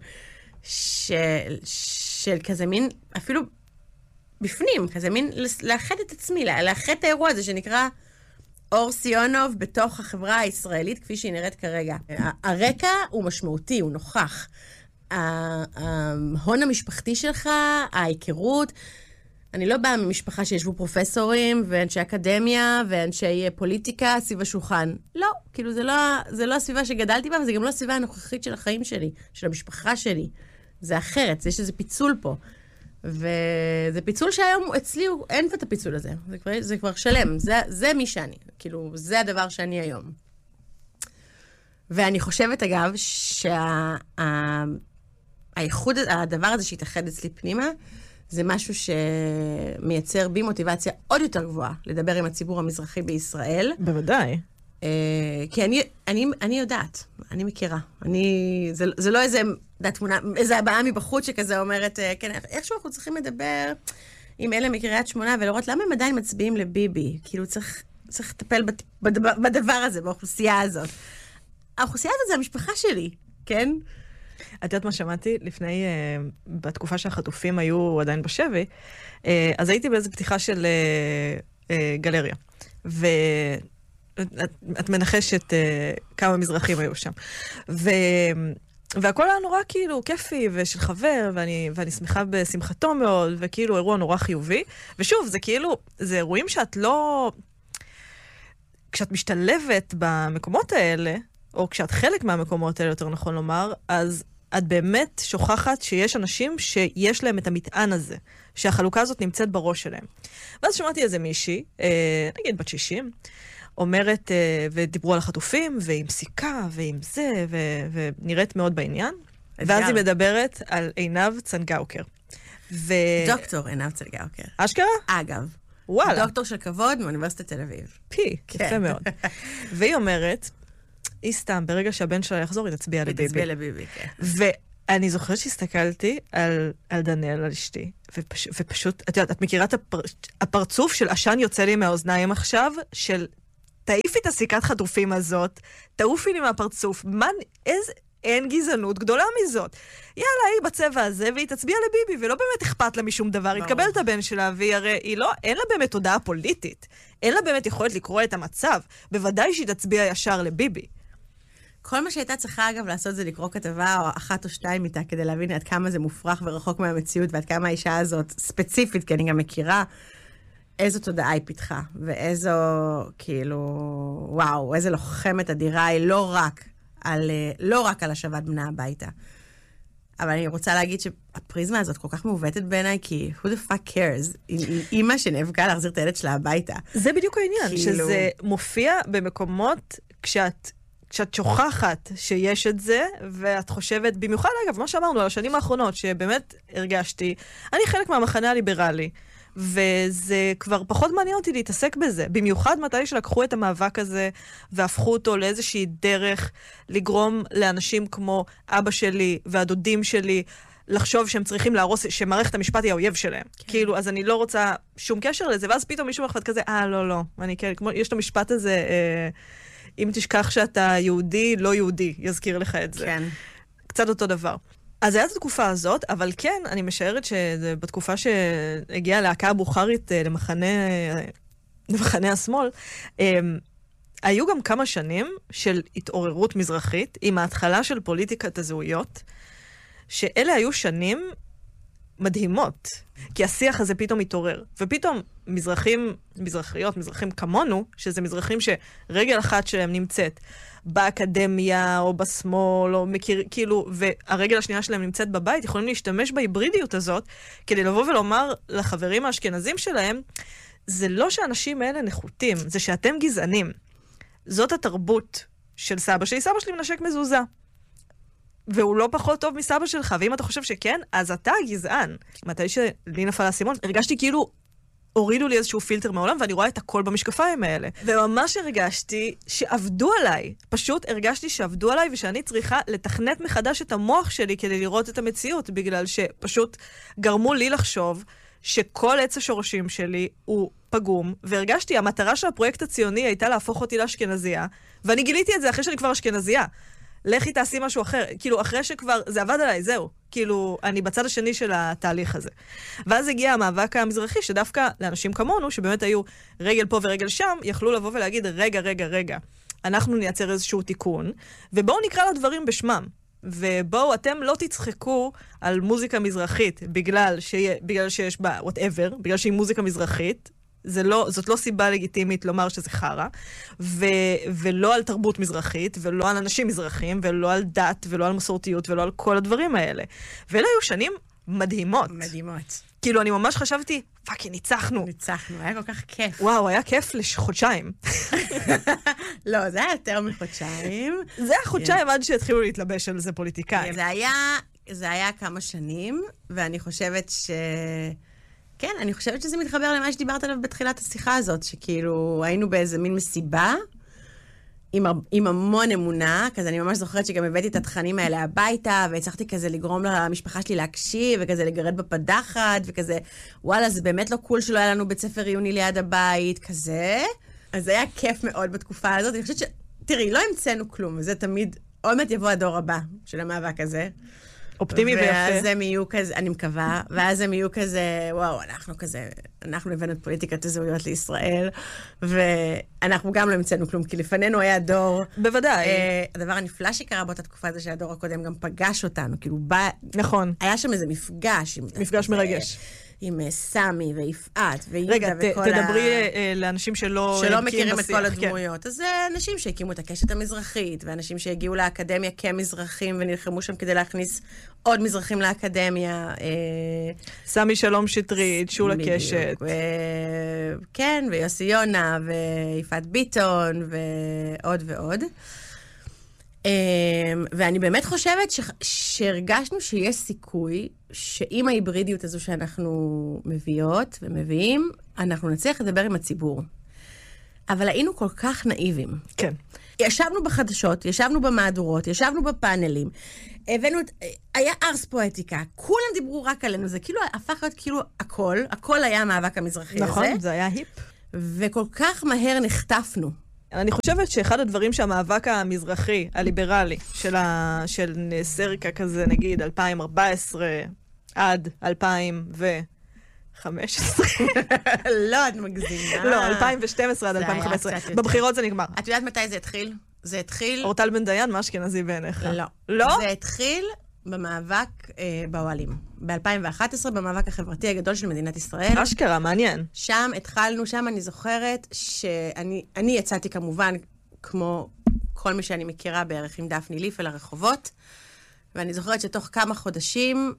של כזה מין, אפילו בפנים, כזה מין לאחד את עצמי, לאחד את האירוע הזה שנקרא אור סיונוב בתוך החברה הישראלית, כפי שהיא נראית כרגע. הרקע הוא משמעותי, הוא נוכח. ההון המשפחתי שלך, ההיכרות, אני לא באה ממשפחה שישבו פרופסורים ואנשי אקדמיה ואנשי פוליטיקה סביב השולחן. לא, כאילו זה לא הסביבה שגדלתי בה, וזה גם לא הסביבה הנוכחית של החיים שלי, של המשפחה שלי. זה אחרת, יש איזה פיצול פה. וזה פיצול שהיום אצלי אין את הפיצול הזה. זה כבר שלם, זה מי שאני. כאילו, זה הדבר שאני היום. ואני חושבת, אגב, הדבר הזה שהתאחד אצלי פנימה, זה משהו שמייצר בי מוטיבציה עוד יותר גבוהה לדבר עם הציבור המזרחי בישראל. בוודאי. כי אני יודעת, אני מכירה. זה לא איזה הבאה מבחוץ שכזה אומרת, כן, איכשהו אנחנו צריכים לדבר עם אלה מקריית שמונה ולראות למה הם עדיין מצביעים לביבי. כאילו צריך לטפל בדבר הזה, באוכלוסייה הזאת. האוכלוסייה הזאת זה המשפחה שלי, כן? את יודעת מה שמעתי? לפני, בתקופה שהחטופים היו עדיין בשבי, אז הייתי באיזו פתיחה של גלריה. ואת מנחשת כמה מזרחים היו שם. והכל היה נורא כאילו כיפי ושל חבר, ואני שמחה בשמחתו מאוד, וכאילו אירוע נורא חיובי. ושוב, זה כאילו, זה אירועים שאת לא... כשאת משתלבת במקומות האלה, או כשאת חלק מהמקומות האלה, יותר נכון לומר, אז את באמת שוכחת שיש אנשים שיש להם את המטען הזה, שהחלוקה הזאת נמצאת בראש שלהם. ואז שמעתי איזה מישהי, נגיד בת 60, אומרת, ודיברו על החטופים, ועם סיכה, ועם זה, ונראית מאוד בעניין. ואז היא מדברת על עינב צנגאוקר. דוקטור עינב צנגאוקר. אשכרה? אגב. וואלה. דוקטור של כבוד מאוניברסיטת תל אביב. יפה מאוד. והיא אומרת, היא סתם, ברגע שהבן שלה יחזור, היא תצביע לביבי. היא תצביע לביבי, כן. ואני זוכרת שהסתכלתי על דניאל, על אשתי, ופשוט, את יודעת, את מכירה את הפרצוף של עשן יוצא לי מהאוזניים עכשיו, של תעיפי את הסיכת חטופים הזאת, תעופי לי מהפרצוף, אין גזענות גדולה מזאת. יאללה, היא בצבע הזה, והיא תצביע לביבי, ולא באמת אכפת לה משום דבר. היא תקבל את הבן שלה, והיא הרי, אין לה באמת תודעה פוליטית. אין לה באמת יכולת לקרוא את המצב. בוודאי שהיא תצביע ישר לביבי. כל מה שהייתה צריכה, אגב, לעשות זה לקרוא כתבה או אחת או שתיים איתה, כדי להבין עד כמה זה מופרך ורחוק מהמציאות, ועד כמה האישה הזאת ספציפית, כי אני גם מכירה איזו תודעה היא פיתחה, ואיזו, כאילו, וואו, איזו לוחמת אדירה היא לא רק על השבת בנה הביתה. אבל אני רוצה להגיד שהפריזמה הזאת כל כך מעוותת בעיניי, כי who the fuck cares? היא אימא שנאבקה להחזיר את הילד שלה הביתה. זה בדיוק העניין, שזה מופיע במקומות כשאת שוכחת שיש את זה, ואת חושבת, במיוחד אגב, מה שאמרנו על השנים האחרונות, שבאמת הרגשתי, אני חלק מהמחנה הליברלי, וזה כבר פחות מעניין אותי להתעסק בזה. במיוחד מתי שלקחו את המאבק הזה, והפכו אותו לאיזושהי דרך לגרום לאנשים כמו אבא שלי והדודים שלי, לחשוב שהם צריכים להרוס, שמערכת המשפט היא האויב שלהם. כן. כאילו, אז אני לא רוצה שום קשר לזה, ואז פתאום מישהו מחפת כזה, לא, אני כן, כמו, יש את המשפט הזה, אם תשכח שאתה יהודי, לא יהודי, יזכיר לך את זה. כן. קצת אותו דבר. אז הייתה את התקופה הזאת, אבל כן, אני משערת שבתקופה שהגיעה להקה הבוכרית למחנה השמאל, היו גם כמה שנים של התעוררות מזרחית, עם ההתחלה של פוליטיקת הזהויות, שאלה היו שנים מדהימות. כי השיח הזה פתאום מתעורר. ופתאום מזרחים כמונו, שזה מזרחים שרגל אחת שלהם נמצאת באקדמיה או בשמאל, או מכיר, כאילו, והרגל השנייה שלהם נמצאת בבית, יכולים להשתמש בהיברידיות הזאת, כדי לבוא ולומר לחברים האשכנזים שלהם, זה לא שאנשים האלה נחותים, זה שאתם גזענים. זאת התרבות של סבא שלי. סבא שלי מנשק מזוזה. והוא לא פחות טוב מסבא שלך, ואם אתה חושב שכן, אז אתה גזען. מתי שלי נפל האסימון, הרגשתי כאילו הורידו לי איזשהו פילטר מהעולם, ואני רואה את הכל במשקפיים האלה. וממש הרגשתי שעבדו עליי. פשוט הרגשתי שעבדו עליי, ושאני צריכה לתכנת מחדש את המוח שלי כדי לראות את המציאות, בגלל שפשוט גרמו לי לחשוב שכל עץ השורשים שלי הוא פגום, והרגשתי, המטרה של הפרויקט הציוני הייתה להפוך אותי לאשכנזייה, ואני גיליתי את זה אחרי שאני כבר אשכנזייה. לכי תעשי משהו אחר. כאילו, אחרי שכבר, זה עבד עליי, זהו. כאילו, אני בצד השני של התהליך הזה. ואז הגיע המאבק המזרחי, שדווקא לאנשים כמונו, שבאמת היו רגל פה ורגל שם, יכלו לבוא ולהגיד, רגע, אנחנו נייצר איזשהו תיקון, ובואו נקרא לדברים בשמם. ובואו, אתם לא תצחקו על מוזיקה מזרחית, בגלל שיש בה, whatever, בגלל שהיא מוזיקה מזרחית, זאת לא סיבה לגיטימית לומר שזה חרה, ולא על תרבות מזרחית, ולא על אנשים מזרחים, ולא על דת, ולא על מסורתיות, ולא על כל הדברים האלה. ואלה היו שנים מדהימות. מדהימות. כאילו, אני ממש חשבתי, פאקי, ניצחנו, היה כל כך כיף. וואו, היה כיף לחודשיים. לא, זה היה יותר מחודשיים. זה היה חודשיים עד שהתחילו להתלבש על זה פוליטיקאים. זה היה כמה שנים, ואני חושבת כן, אני חושבת שזה מתחבר למה שדיברת עליו בתחילת השיחה הזאת, שכאילו היינו באיזה מין מסיבה, עם המון אמונה, כזה אני ממש זוכרת שגם הבאתי את התכנים האלה הביתה, והצלחתי כזה לגרום למשפחה שלי להקשיב, וכזה לגרד בפדחת, וכזה, וואלה, זה באמת לא קול שלא היה לנו בית ספר עיוני ליד הבית, כזה. אז זה היה כיף מאוד בתקופה הזאת. אני חושבת תראי, לא המצאנו כלום, וזה תמיד, עוד מעט יבוא הדור הבא של המאבק הזה. אופטימי ויפה. ואז הם יהיו כזה, אני מקווה, ואז הם יהיו כזה, וואו, אנחנו הבאנו את פוליטיקת הזהויות לישראל, ואנחנו גם לא המצאנו כלום, כי לפנינו היה דור. בוודאי. הדבר הנפלא שקרה באותה תקופה זה שהדור הקודם גם פגש אותנו, כאילו בא... נכון. היה שם איזה מפגש. מפגש מרגש. עם סמי ויפעת ויהודה רגע, תדברי לאנשים שלא מכירים את כל הדמויות. אז זה אנשים שהקימו את הקשת המזרחית, ואנשים שהגיעו לאקדמיה כמזרחים, ונלחמו שם כדי להכניס עוד מזרחים לאקדמיה. סמי שלום שטרית, שולה קשת. כן, ויוסי יונה, ויפעת ביטון, ועוד ועוד. ואני באמת חושבת שהרגשנו שיש סיכוי שעם ההיברידיות הזו שאנחנו מביאות ומביאים, אנחנו נצליח לדבר עם הציבור. אבל היינו כל כך נאיבים. כן. ישבנו בחדשות, ישבנו במהדורות, ישבנו בפאנלים, הבאנו את... היה ארס פואטיקה, כולם דיברו רק עלינו, זה כאילו הפך להיות כאילו הכל היה המאבק המזרחי הזה. נכון, זה היה היפ. וכל כך מהר נחטפנו. אני חושבת שאחד הדברים שהמאבק המזרחי, הליברלי, של סריקה כזה, נגיד, 2014 עד 2015. לא, את מגזימה. לא, 2012 עד 2015. בבחירות זה נגמר. את יודעת מתי זה התחיל? זה התחיל... אורטל בן דיין, מה אשכנזי בעיניך? לא. לא? זה התחיל במאבק באוהלים. ב-2011, במאבק החברתי הגדול של מדינת ישראל. אשכרה, מעניין. שם התחלנו, שם אני זוכרת שאני יצאתי כמובן, כמו כל מי שאני מכירה בערך עם דפני ליף אל הרחובות, ואני זוכרת שתוך כמה חודשים,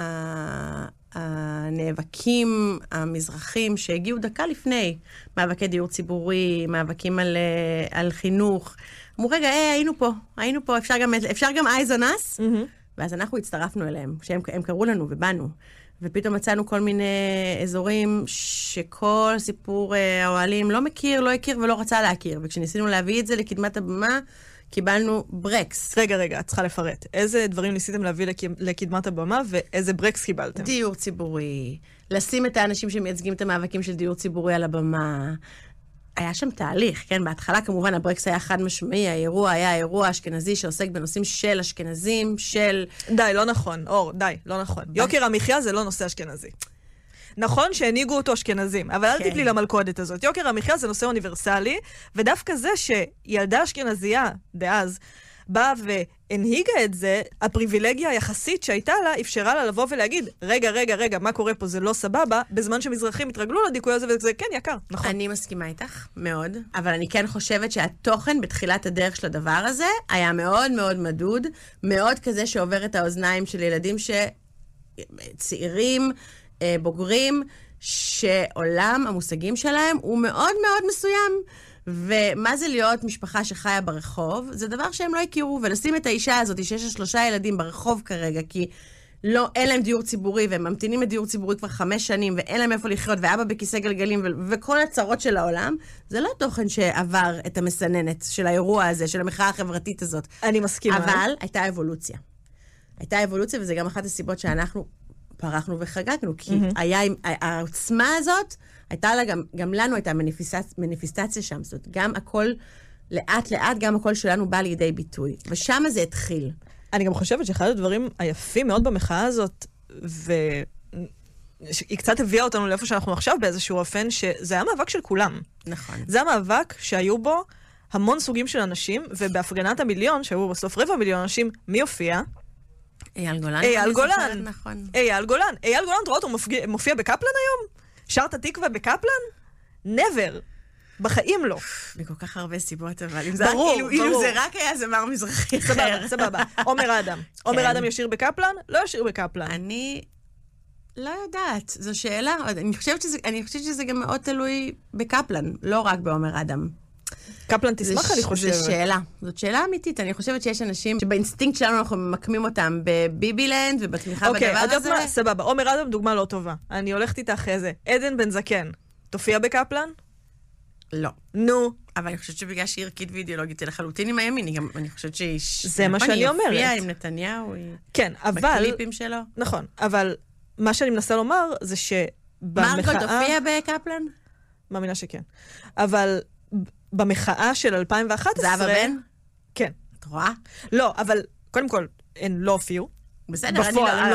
הנאבקים המזרחים שהגיעו דקה לפני, מאבקי דיור ציבורי, מאבקים על חינוך, אמרו, רגע, היינו פה, אפשר גם eyes on us? ואז אנחנו הצטרפנו אליהם, שהם קראו לנו ובאנו, ופתאום מצאנו כל מיני אזורים שכל סיפור האוהלים לא מכיר, לא הכיר ולא רצה להכיר, וכשניסינו להביא את זה לקדמת הבמה, קיבלנו ברקס. רגע, את צריכה לפרט. איזה דברים ניסיתם להביא לקדמת הבמה, ואיזה ברקס קיבלתם? דיור ציבורי, לשים את האנשים שמייצגים את המאבקים של דיור ציבורי על הבמה, היה שם תהליך, כן? בהתחלה כמובן הברקס היה חד משמעי, האירוע היה אירוע אשכנזי שעוסק בנושאים של אשכנזים, של... די, לא נכון, אור, די, לא נכון. יוקר המחיה זה לא נושא אשכנזי. נכון שהנהיגו אותו אשכנזים, אבל אל תיפלי למלכודת הזאת. יוקר המחיה זה נושא אוניברסלי, ודווקא זה שילדה אשכנזייה, דאז, באה והנהיגה את זה, הפריבילגיה היחסית שהייתה לה, אפשרה לה לבוא ולהגיד, רגע, מה קורה פה, זה לא סבבה, בזמן שמזרחים התרגלו לדיכוי הזה, וזה כן יקר, נכון. אני מסכימה איתך, מאוד, אבל אני כן חושבת שהתוכן בתחילת הדרך של הדבר הזה, היה מאוד מאוד מדוד, מאוד כזה שעובר את האוזניים של ילדים צעירים, בוגרים, שעולם המושגים שלהם הוא מאוד מאוד מסוים. ומה זה להיות משפחה שחיה ברחוב? זה דבר שהם לא הכירו, ולשים את האישה הזאת, שיש לה 3 ילדים ברחוב כרגע, כי אין להם דיור ציבורי, והם ממתינים לדיור ציבורי כבר 5 שנים, ואין להם איפה לחיות, ואבא בכיסא גלגלים, וכל הצרות של העולם, זה לא תוכן שעבר את המסננת של האירוע הזה, של המחאה החברתית הזאת. אני מסכימה. אבל הייתה אבולוציה. הייתה אבולוציה, וזה גם אחת הסיבות שאנחנו פרחנו וחגגנו, כי העוצמה הזאת, הייתה לה, גם לנו הייתה מניפיסטציה שם, זאת גם הכל, לאט לאט, גם הכל שלנו בא לידי ביטוי. ושם זה התחיל. אני גם חושבת שאחד הדברים היפים מאוד במחאה הזאת, והיא קצת הביאה אותנו לאיפה שאנחנו עכשיו באיזשהו אופן, שזה היה מאבק של כולם. נכון. זה המאבק שהיו בו המון סוגים של אנשים, ובהפגנת המיליון, שהיו בסוף 250,000 אנשים, מי הופיע? אייל גולן. אייל גולן. נכון. אייל גולן. אייל גולן, תראו אותו, מופיע בקפלן היום? שרת התקווה בקפלן? never. בחיים לא. בכל כך הרבה סיבות, אבל אם זה רק היה זמר מזרחי אחר. סבבה. עומר אדם. עומר אדם ישיר בקפלן? לא ישיר בקפלן. אני לא יודעת. זו שאלה. אני חושבת שזה גם מאוד תלוי בקפלן, לא רק בעומר אדם. קפלן תשמח, אני חושבת. זו שאלה. זאת שאלה אמיתית. אני חושבת שיש אנשים שבאינסטינקט שלנו אנחנו ממקמים אותם בביבילנד ובתמיכה בדבר הזה. אוקיי, סבבה. עומר אדם דוגמה לא טובה. אני הולכת איתך אחרי זה. עדן בן זקן. תופיע בקפלן? לא. נו. אבל אני חושבת שבגלל שהיא ערכית ואידיאולוגית, זה לחלוטין עם הימין, אני חושבת שהיא... זה מה שאני אומרת. היא הופיעה עם נתניהו, כן, אבל... בקליפים שלו. נכון, אבל מה שאני מנסה לומר זה שבמחאה... מרקול תופיע בקפלן? מאמינה שכן. אבל במחאה של 2011... זהבה בן? כן. את רואה? לא, אבל קודם כל, הן לא הופיעו. בסדר,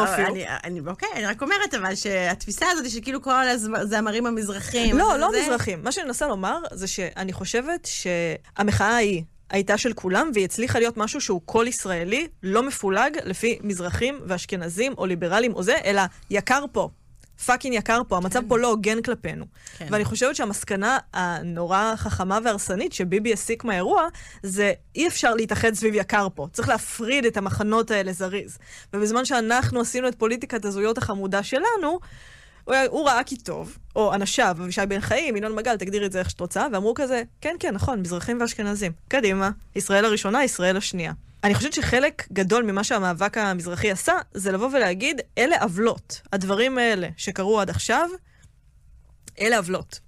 אני רק אומרת, אבל שהתפיסה הזאת שכאילו כל הזמרים המזרחים... לא מזרחים. מה שאני מנסה לומר זה שאני חושבת שהמחאה ההיא הייתה של כולם, והיא הצליחה להיות משהו שהוא כל ישראלי, לא מפולג לפי מזרחים ואשכנזים או ליברלים או זה, אלא יקר פה. פאקינג יקר פה, המצב פה לא הוגן כלפינו. ואני חושבת שהמסקנה הנורא חכמה והרסנית שביבי הסיק מהאירוע, זה אי אפשר להתאחד סביב יקר פה. צריך להפריד את המחנות האלה זריז. ובזמן שאנחנו עשינו את פוליטיקת הזויות החמודה שלנו, הוא ראה כי טוב, או אנשיו, אבישי בן חיים, ינון מגל, תגדיר את זה איך שאת רוצה, ואמרו כזה, כן, נכון, מזרחים ואשכנזים. קדימה, ישראל הראשונה, ישראל השנייה. אני חושבת שחלק גדול ממה שהמאבק המזרחי עשה, זה לבוא ולהגיד, אלה עוולות. הדברים האלה שקרו עד עכשיו, אלה עוולות.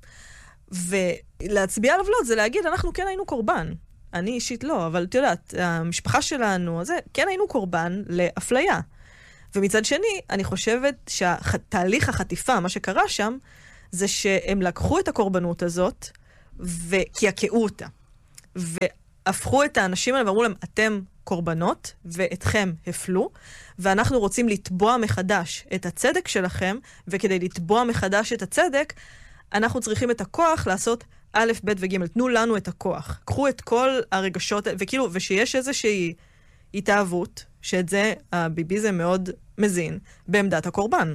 ולהצביע על עוולות זה להגיד, אנחנו כן היינו קורבן. אני אישית לא, אבל את יודעת, המשפחה שלנו, זה, כן היינו קורבן לאפליה. ומצד שני, אני חושבת שהתהליך החטיפה, מה שקרה שם, זה שהם לקחו את הקורבנות הזאת, וקעקעו אותה. והפכו את האנשים האלה ואמרו להם, אתם קורבנות, ואתכם הפלו, ואנחנו רוצים לתבוע מחדש את הצדק שלכם, וכדי לתבוע מחדש את הצדק, אנחנו צריכים את הכוח לעשות א', ב' וג'. תנו לנו את הכוח. קחו את כל הרגשות, וכאילו, ושיש איזושהי התאהבות, שאת זה, הביביזם מאוד מזין, בעמדת הקורבן.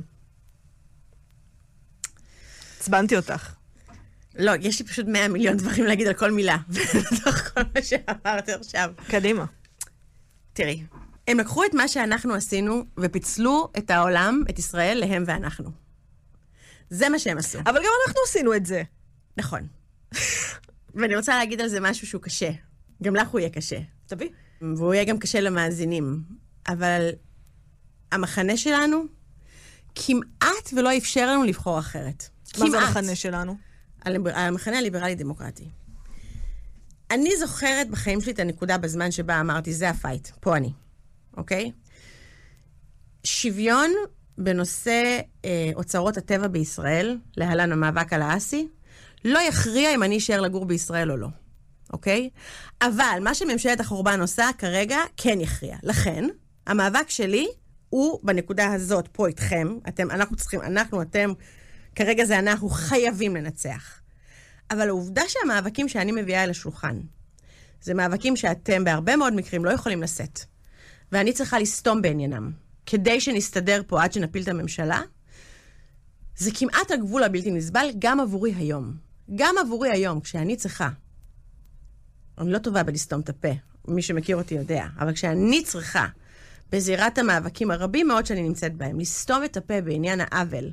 צבנתי אותך. לא, יש לי פשוט 100 מיליון דברים להגיד על כל מילה. בתוך כל מה שאמרתי עכשיו. קדימה. תראי, הם לקחו את מה שאנחנו עשינו, ופיצלו את העולם, את ישראל, להם ואנחנו. זה מה שהם עשו. אבל גם אנחנו עשינו את זה. נכון. ואני רוצה להגיד על זה משהו שהוא קשה. גם לך הוא יהיה קשה. תביא. והוא יהיה גם קשה למאזינים. אבל המחנה שלנו כמעט ולא אפשר לנו לבחור אחרת. מה זה המחנה שלנו? המחנה הליברלי-דמוקרטי. אני זוכרת בחיים שלי את הנקודה בזמן שבה אמרתי, זה הפייט, פה אני. אוקיי? שוויון בנושא אוצרות הטבע בישראל, להלן המאבק על האסי, לא יכריע אם אני אשאר לגור בישראל או לא. אוקיי? אבל מה שממשלת החורבן עושה כרגע, כן יכריע. לכן, המאבק שלי הוא בנקודה הזאת, פה איתכם, אתם, כרגע זה אנחנו חייבים לנצח. אבל העובדה שהמאבקים שאני מביאה אל השולחן, זה מאבקים שאתם בהרבה מאוד מקרים לא יכולים לשאת. ואני צריכה לסתום בעניינם. כדי שנסתדר פה עד שנפיל את הממשלה, זה כמעט הגבול הבלתי נסבל גם עבורי היום. גם עבורי היום, כשאני צריכה. אני לא טובה בלסתום את הפה, מי שמכיר אותי יודע, אבל כשאני צריכה, בזירת המאבקים הרבים מאוד שאני נמצאת בהם, לסתום את הפה בעניין העוול,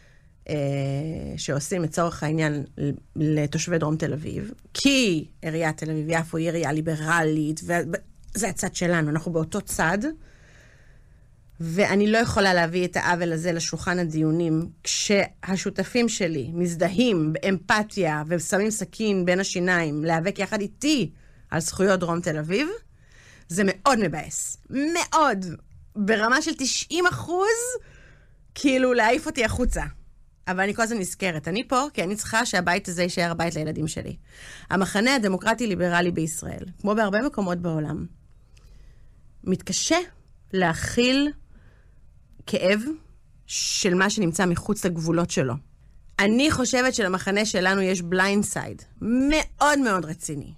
שעושים לצורך העניין לתושבי דרום תל אביב, כי עיריית תל אביב יפו היא עירייה ליברלית, וזה הצד שלנו, אנחנו באותו צד, ואני לא יכולה להביא את העוול הזה לשולחן הדיונים, כשהשותפים שלי מזדהים באמפתיה ושמים סכין בין השיניים, להיאבק יחד איתי על זכויות דרום תל אביב, זה מאוד מבאס. מאוד. ברמה של 90%, כאילו להעיף אותי החוצה. אבל אני כל הזמן נזכרת. אני פה כי אני צריכה שהבית הזה יישאר הבית לילדים שלי. המחנה הדמוקרטי-ליברלי בישראל, כמו בהרבה מקומות בעולם, מתקשה להכיל כאב של מה שנמצא מחוץ לגבולות שלו. אני חושבת שלמחנה שלנו יש בליינד סייד מאוד מאוד רציני.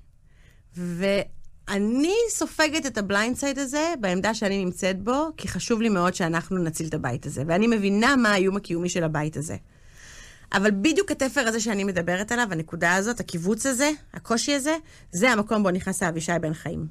ואני סופגת את הבליינד סייד הזה בעמדה שאני נמצאת בו, כי חשוב לי מאוד שאנחנו נציל את הבית הזה. ואני מבינה מה האיום הקיומי של הבית הזה. אבל בדיוק התפר הזה שאני מדברת עליו, הנקודה הזאת, הקיבוץ הזה, הקושי הזה, זה המקום בו נכנס אבישי בן חיים.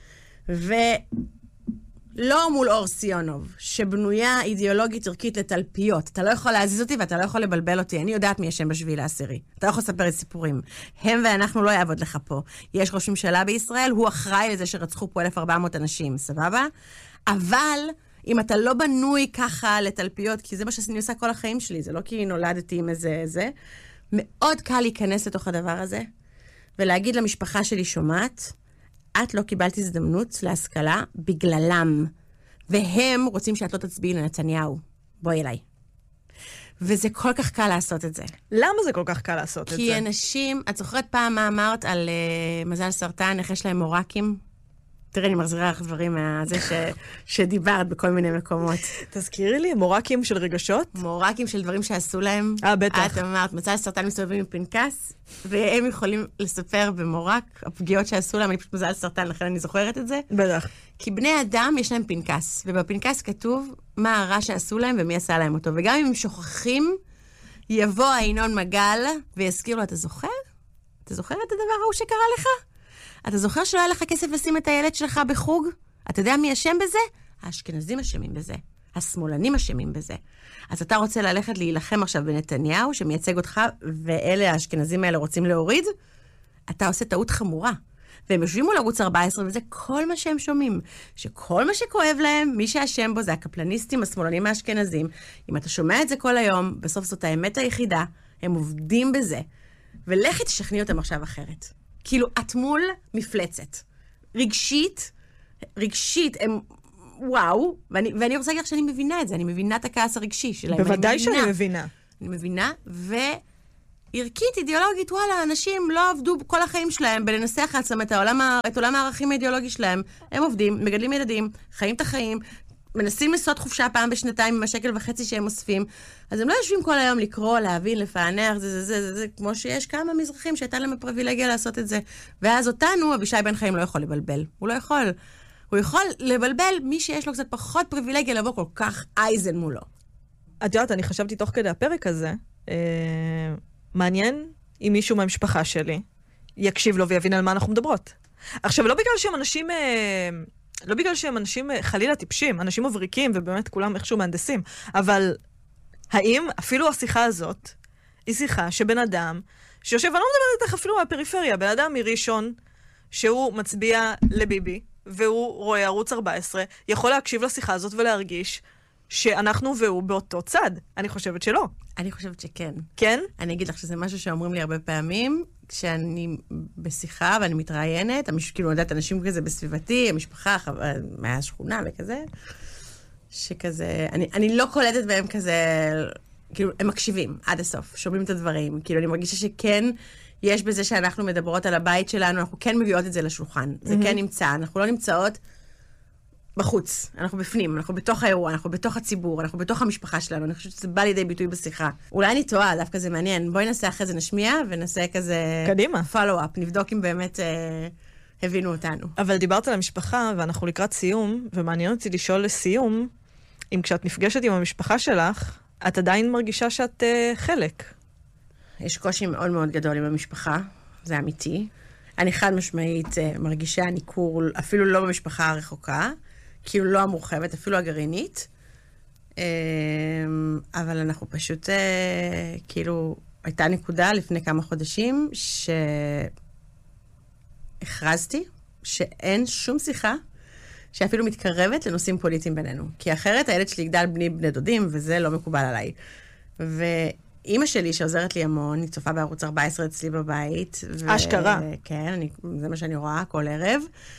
לא מול אור סיונוב, שבנויה אידיאולוגית ערכית לתלפיות. אתה לא יכול להזיז אותי ואתה לא יכול לבלבל אותי. אני יודעת מי ישם בשביל העשירי. אתה לא יכול לספר את סיפורים. הם ואנחנו לא יעבוד לך פה. יש ראש ממשלה בישראל, הוא אחראי לזה שרצחו פה 1,400 אנשים, סבבה? אבל אם אתה לא בנוי ככה לתלפיות, כי זה מה שאני עושה כל החיים שלי, זה לא כי נולדתי עם איזה, מאוד קל להיכנס לתוך הדבר הזה, ולהגיד למשפחה שלי שומעת, את לא קיבלת הזדמנות להשכלה בגללם, והם רוצים שאת לא תצביעי לנתניהו. בואי אליי. וזה כל כך קל לעשות את זה. למה זה כל כך קל לעשות את זה? כי אנשים, את זוכרת פעם מה אמרת על מזל סרטן, איך יש להם מורקים? תראה, אני מחזירה לך דברים מהזה שדיברת בכל מיני מקומות. תזכירי לי, מורקים של רגשות? מורקים של דברים שעשו להם. בטח. את אמרת, מצא סרטן מסתובבים עם פנקס, והם יכולים לספר במורק, הפגיעות שעשו להם, אני פשוט מזל סרטן, לכן אני זוכרת את זה. בטח. כי בני אדם יש להם פנקס, ובפנקס כתוב מה הרע שעשו להם ומי עשה להם אותו. וגם אם הם שוכחים, יבוא העינון מגל ויזכיר לו, אתה זוכר? אתה זוכר את הדבר ההוא שקרה לך? אתה זוכר שלא היה לך כסף לשים את הילד שלך בחוג? אתה יודע מי אשם בזה? האשכנזים אשמים בזה. השמאלנים אשמים בזה. אז אתה רוצה ללכת להילחם עכשיו בנתניהו, שמייצג אותך, ואלה האשכנזים האלה רוצים להוריד? אתה עושה טעות חמורה. והם יושבים מול ערוץ 14, וזה כל מה שהם שומעים. שכל מה שכואב להם, מי שאשם בו זה הקפלניסטים, השמאלנים האשכנזים. אם אתה שומע את זה כל היום, בסוף זאת האמת היחידה, הם עובדים בזה. ולכי תשכנעי אותם עכשיו אחרת. כאילו, את מול מפלצת. רגשית, הם, וואו, ואני רוצה להגיד לך שאני מבינה את זה, אני מבינה את הכעס הרגשי שלהם. בוודאי שאני מבינה. אני מבינה, וערכית, אידיאולוגית, וואלה, אנשים לא עבדו כל החיים שלהם בלנסח לעצמם את עולם הערכים האידיאולוגי שלהם. הם עובדים, מגדלים ילדים, חיים את החיים, מנסים לעשות חופשה פעם בשנתיים עם $1.50 שהם אוספים, אז הם לא יושבים כל היום לקרוא, להבין, לפענח, זה, כמו שיש כמה מזרחים שהייתה להם הפריבילגיה לעשות את זה. ואז אותנו, אבישי בן חיים לא יכול לבלבל. הוא לא יכול. הוא יכול לבלבל מי שיש לו קצת פחות פריבילגיה לבוא כל כך אייזן מולו. את יודעת, אני חשבתי תוך כדי הפרק הזה, מעניין אם מישהו מהמשפחה שלי יקשיב לו ויבין על מה אנחנו מדברות. עכשיו, לא בגלל שהם אנשים חלילה טיפשים, אנשים מבריקים, ובאמת כולם איכשהו מהנדסים, אבל האם אפילו השיחה הזאת היא שיחה שבן אדם שיושב, אני לא מדברת איתך אפילו מהפריפריה, בן אדם מראשון שהוא מצביע לביבי, והוא רואה ערוץ 14, יכול להקשיב לשיחה הזאת ולהרגיש שאנחנו והוא באותו צד. אני חושבת שלא. אני חושבת שכן. כן? אני אגיד לך שזה משהו שאומרים לי הרבה פעמים, כשאני בשיחה ואני מתראיינת, כאילו יודעת אנשים כזה בסביבתי, המשפחה, מהשכונה וכזה, שכזה, אני לא קולטת בהם כזה, כאילו, הם מקשיבים עד הסוף, שומעים את הדברים, כאילו אני מרגישה שכן, יש בזה שאנחנו מדברות על הבית שלנו, אנחנו כן מביאות את זה לשולחן, זה כן נמצא, אנחנו לא נמצאות בחוץ, אנחנו בפנים, אנחנו בתוך האירוע, אנחנו בתוך הציבור, אנחנו בתוך המשפחה שלנו, אני חושבת שזה בא לידי ביטוי בשיחה. אולי אני טועה, דווקא זה מעניין, בואי נעשה אחרי זה נשמיע, ונעשה כזה קדימה. פולו-אפ, נבדוק אם באמת הבינו אותנו. אבל דיברת על המשפחה, ואנחנו לקראת סיום, ומעניין אותי לשאול לסיום, אם כשאת נפגשת עם המשפחה שלך, את עדיין מרגישה שאת חלק. יש קושי מאוד מאוד גדול עם המשפחה, זה אמיתי. אני חד משמעית מרגישה ניכור, אפילו לא במשפחה הרחוקה, כאילו לא המורחבת, אפילו הגרעינית. אבל אנחנו פשוט, כאילו, הייתה נקודה לפני כמה חודשים, שהכרזתי שאין שום שיחה שאפילו מתקרבת לנושאים פוליטיים בינינו. כי אחרת הילד שלי יגדל בני דודים, וזה לא מקובל עליי. ואימא שלי, שעוזרת לי המון, היא צופה בערוץ 14 אצלי בבית. אשכרה. כן, זה מה שאני רואה כל ערב.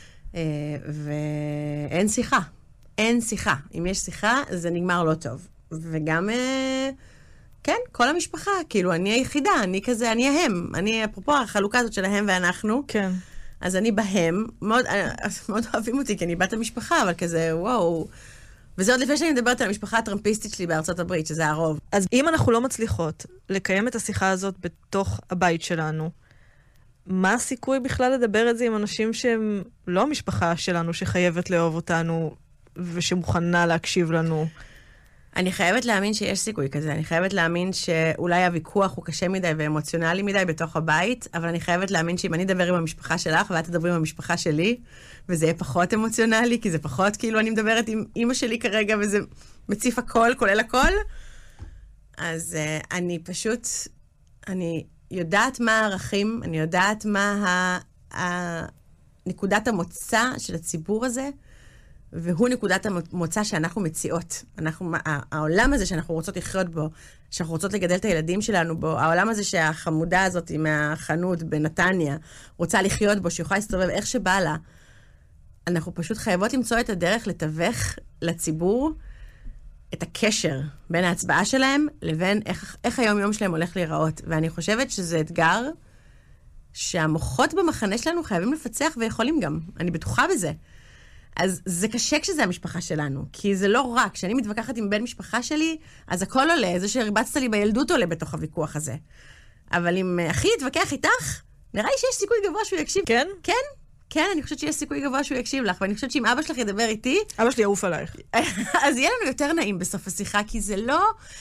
ואין שיחה. אין שיחה. אם יש שיחה, זה נגמר לא טוב. וגם, כן, כל המשפחה, כאילו, אני היחידה, אני כזה, אני ההם. אני, אפרופו, החלוקה הזאת של ההם ואנחנו. כן. אז אני בהם, מאוד אוהבים אותי, כי אני בת המשפחה, אבל כזה, וואו. וזה עוד לפני שאני מדברת על המשפחה הטראמפיסטית שלי בארצות הברית, שזה הרוב. אז אם אנחנו לא מצליחות לקיים את השיחה הזאת בתוך הבית שלנו, מה הסיכוי בכלל לדבר את זה עם אנשים שהם לא המשפחה שלנו, שחייבת לאהוב אותנו, ושמוכנה להקשיב לנו? אני חייבת להאמין שיש סיכוי כזה. אני חייבת להאמין שאולי הוויכוח הוא קשה מדי ואמוציונלי מדי בתוך הבית, אבל אני חייבת להאמין שאם אני אדבר עם המשפחה שלך, ואת תדברי עם המשפחה שלי, וזה יהיה פחות אמוציונלי, כי זה פחות כאילו אני מדברת עם אמא שלי כרגע, וזה מציף הכל, כולל הכל. אז אני פשוט, אני יודעת מה הערכים, אני יודעת מה נקודת המוצא של הציבור הזה, והוא נקודת המוצא שאנחנו מציעות. העולם הזה שאנחנו רוצות לחיות בו, שאנחנו רוצות לגדל את הילדים שלנו בו, העולם הזה שהחמודה הזאת מהחנות בנתניה רוצה לחיות בו, שיוכל להסתובב איך שבא לה, אנחנו פשוט חייבות למצוא את הדרך לתווך לציבור את הקשר בין ההצבעה שלהם לבין איך היום-יום שלהם הולך להיראות. ואני חושבת שזה אתגר שהמוחות במחנה שלנו חייבים לפצח ויכולים גם. אני בטוחה בזה. אז זה קשה כשזה המשפחה שלנו, כי זה לא רק, כשאני מתווכחת עם בן משפחה שלי, אז הכל עולה, זה שהרבצת לי בילדות עולה בתוך הוויכוח הזה. אבל אם אחי יתווכח איתך, נראה לי שיש סיכוי גבוה שהוא יקשיב. כן? כן, כן, אני חושבת שיש סיכוי גבוה שהוא יקשיב לך, ואני חושבת שאם אבא שלך ידבר איתי... אבא שלי יעוף עלייך. אז יהיה לנו יותר נעים בסוף השיחה, כי זה לא...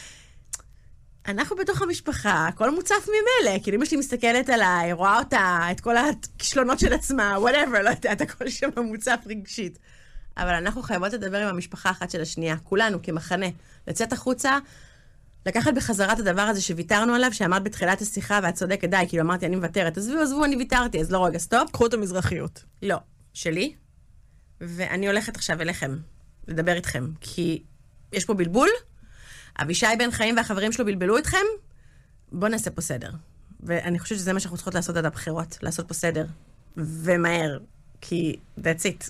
אנחנו בתוך המשפחה, הכל מוצף ממילא, כאילו אמא שלי מסתכלת עליי, רואה אותה, את כל הכישלונות של עצמה, whatever, לא יודעת, הכל שם מוצף רגשית. אבל אנחנו חייבות לדבר עם המשפחה אחת של השנייה, כולנו כמחנה, לצאת החוצה, לקחת בחזרה את הדבר הזה שוויתרנו עליו, שאמרת בתחילת השיחה, ואת צודקת, די, כאילו אמרתי, אני מוותרת, עזבו, אני ויתרתי, אז לא רגע, סטופ. קחו את המזרחיות. לא, שלי, ואני הולכת עכשיו אליכם, לדבר איתכם, כי יש פה בלבול, אבישי בן חיים והחברים שלו בלבלו אתכם, בואו נעשה פה סדר. ואני חושבת שזה מה שאנחנו צריכות לעשות עד הבחירות, לעשות פה סדר. ומהר, כי that's it.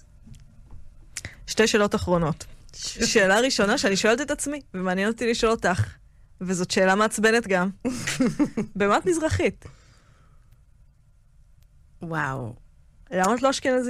שתי שאלות אחרונות. שאלה ראשונה שאני שואלת את עצמי, ומעניין אותי לשאול אותך, וזאת שאלה מעצבנת גם. במה את מזרחית? וואו. למה את לא אשכנזית?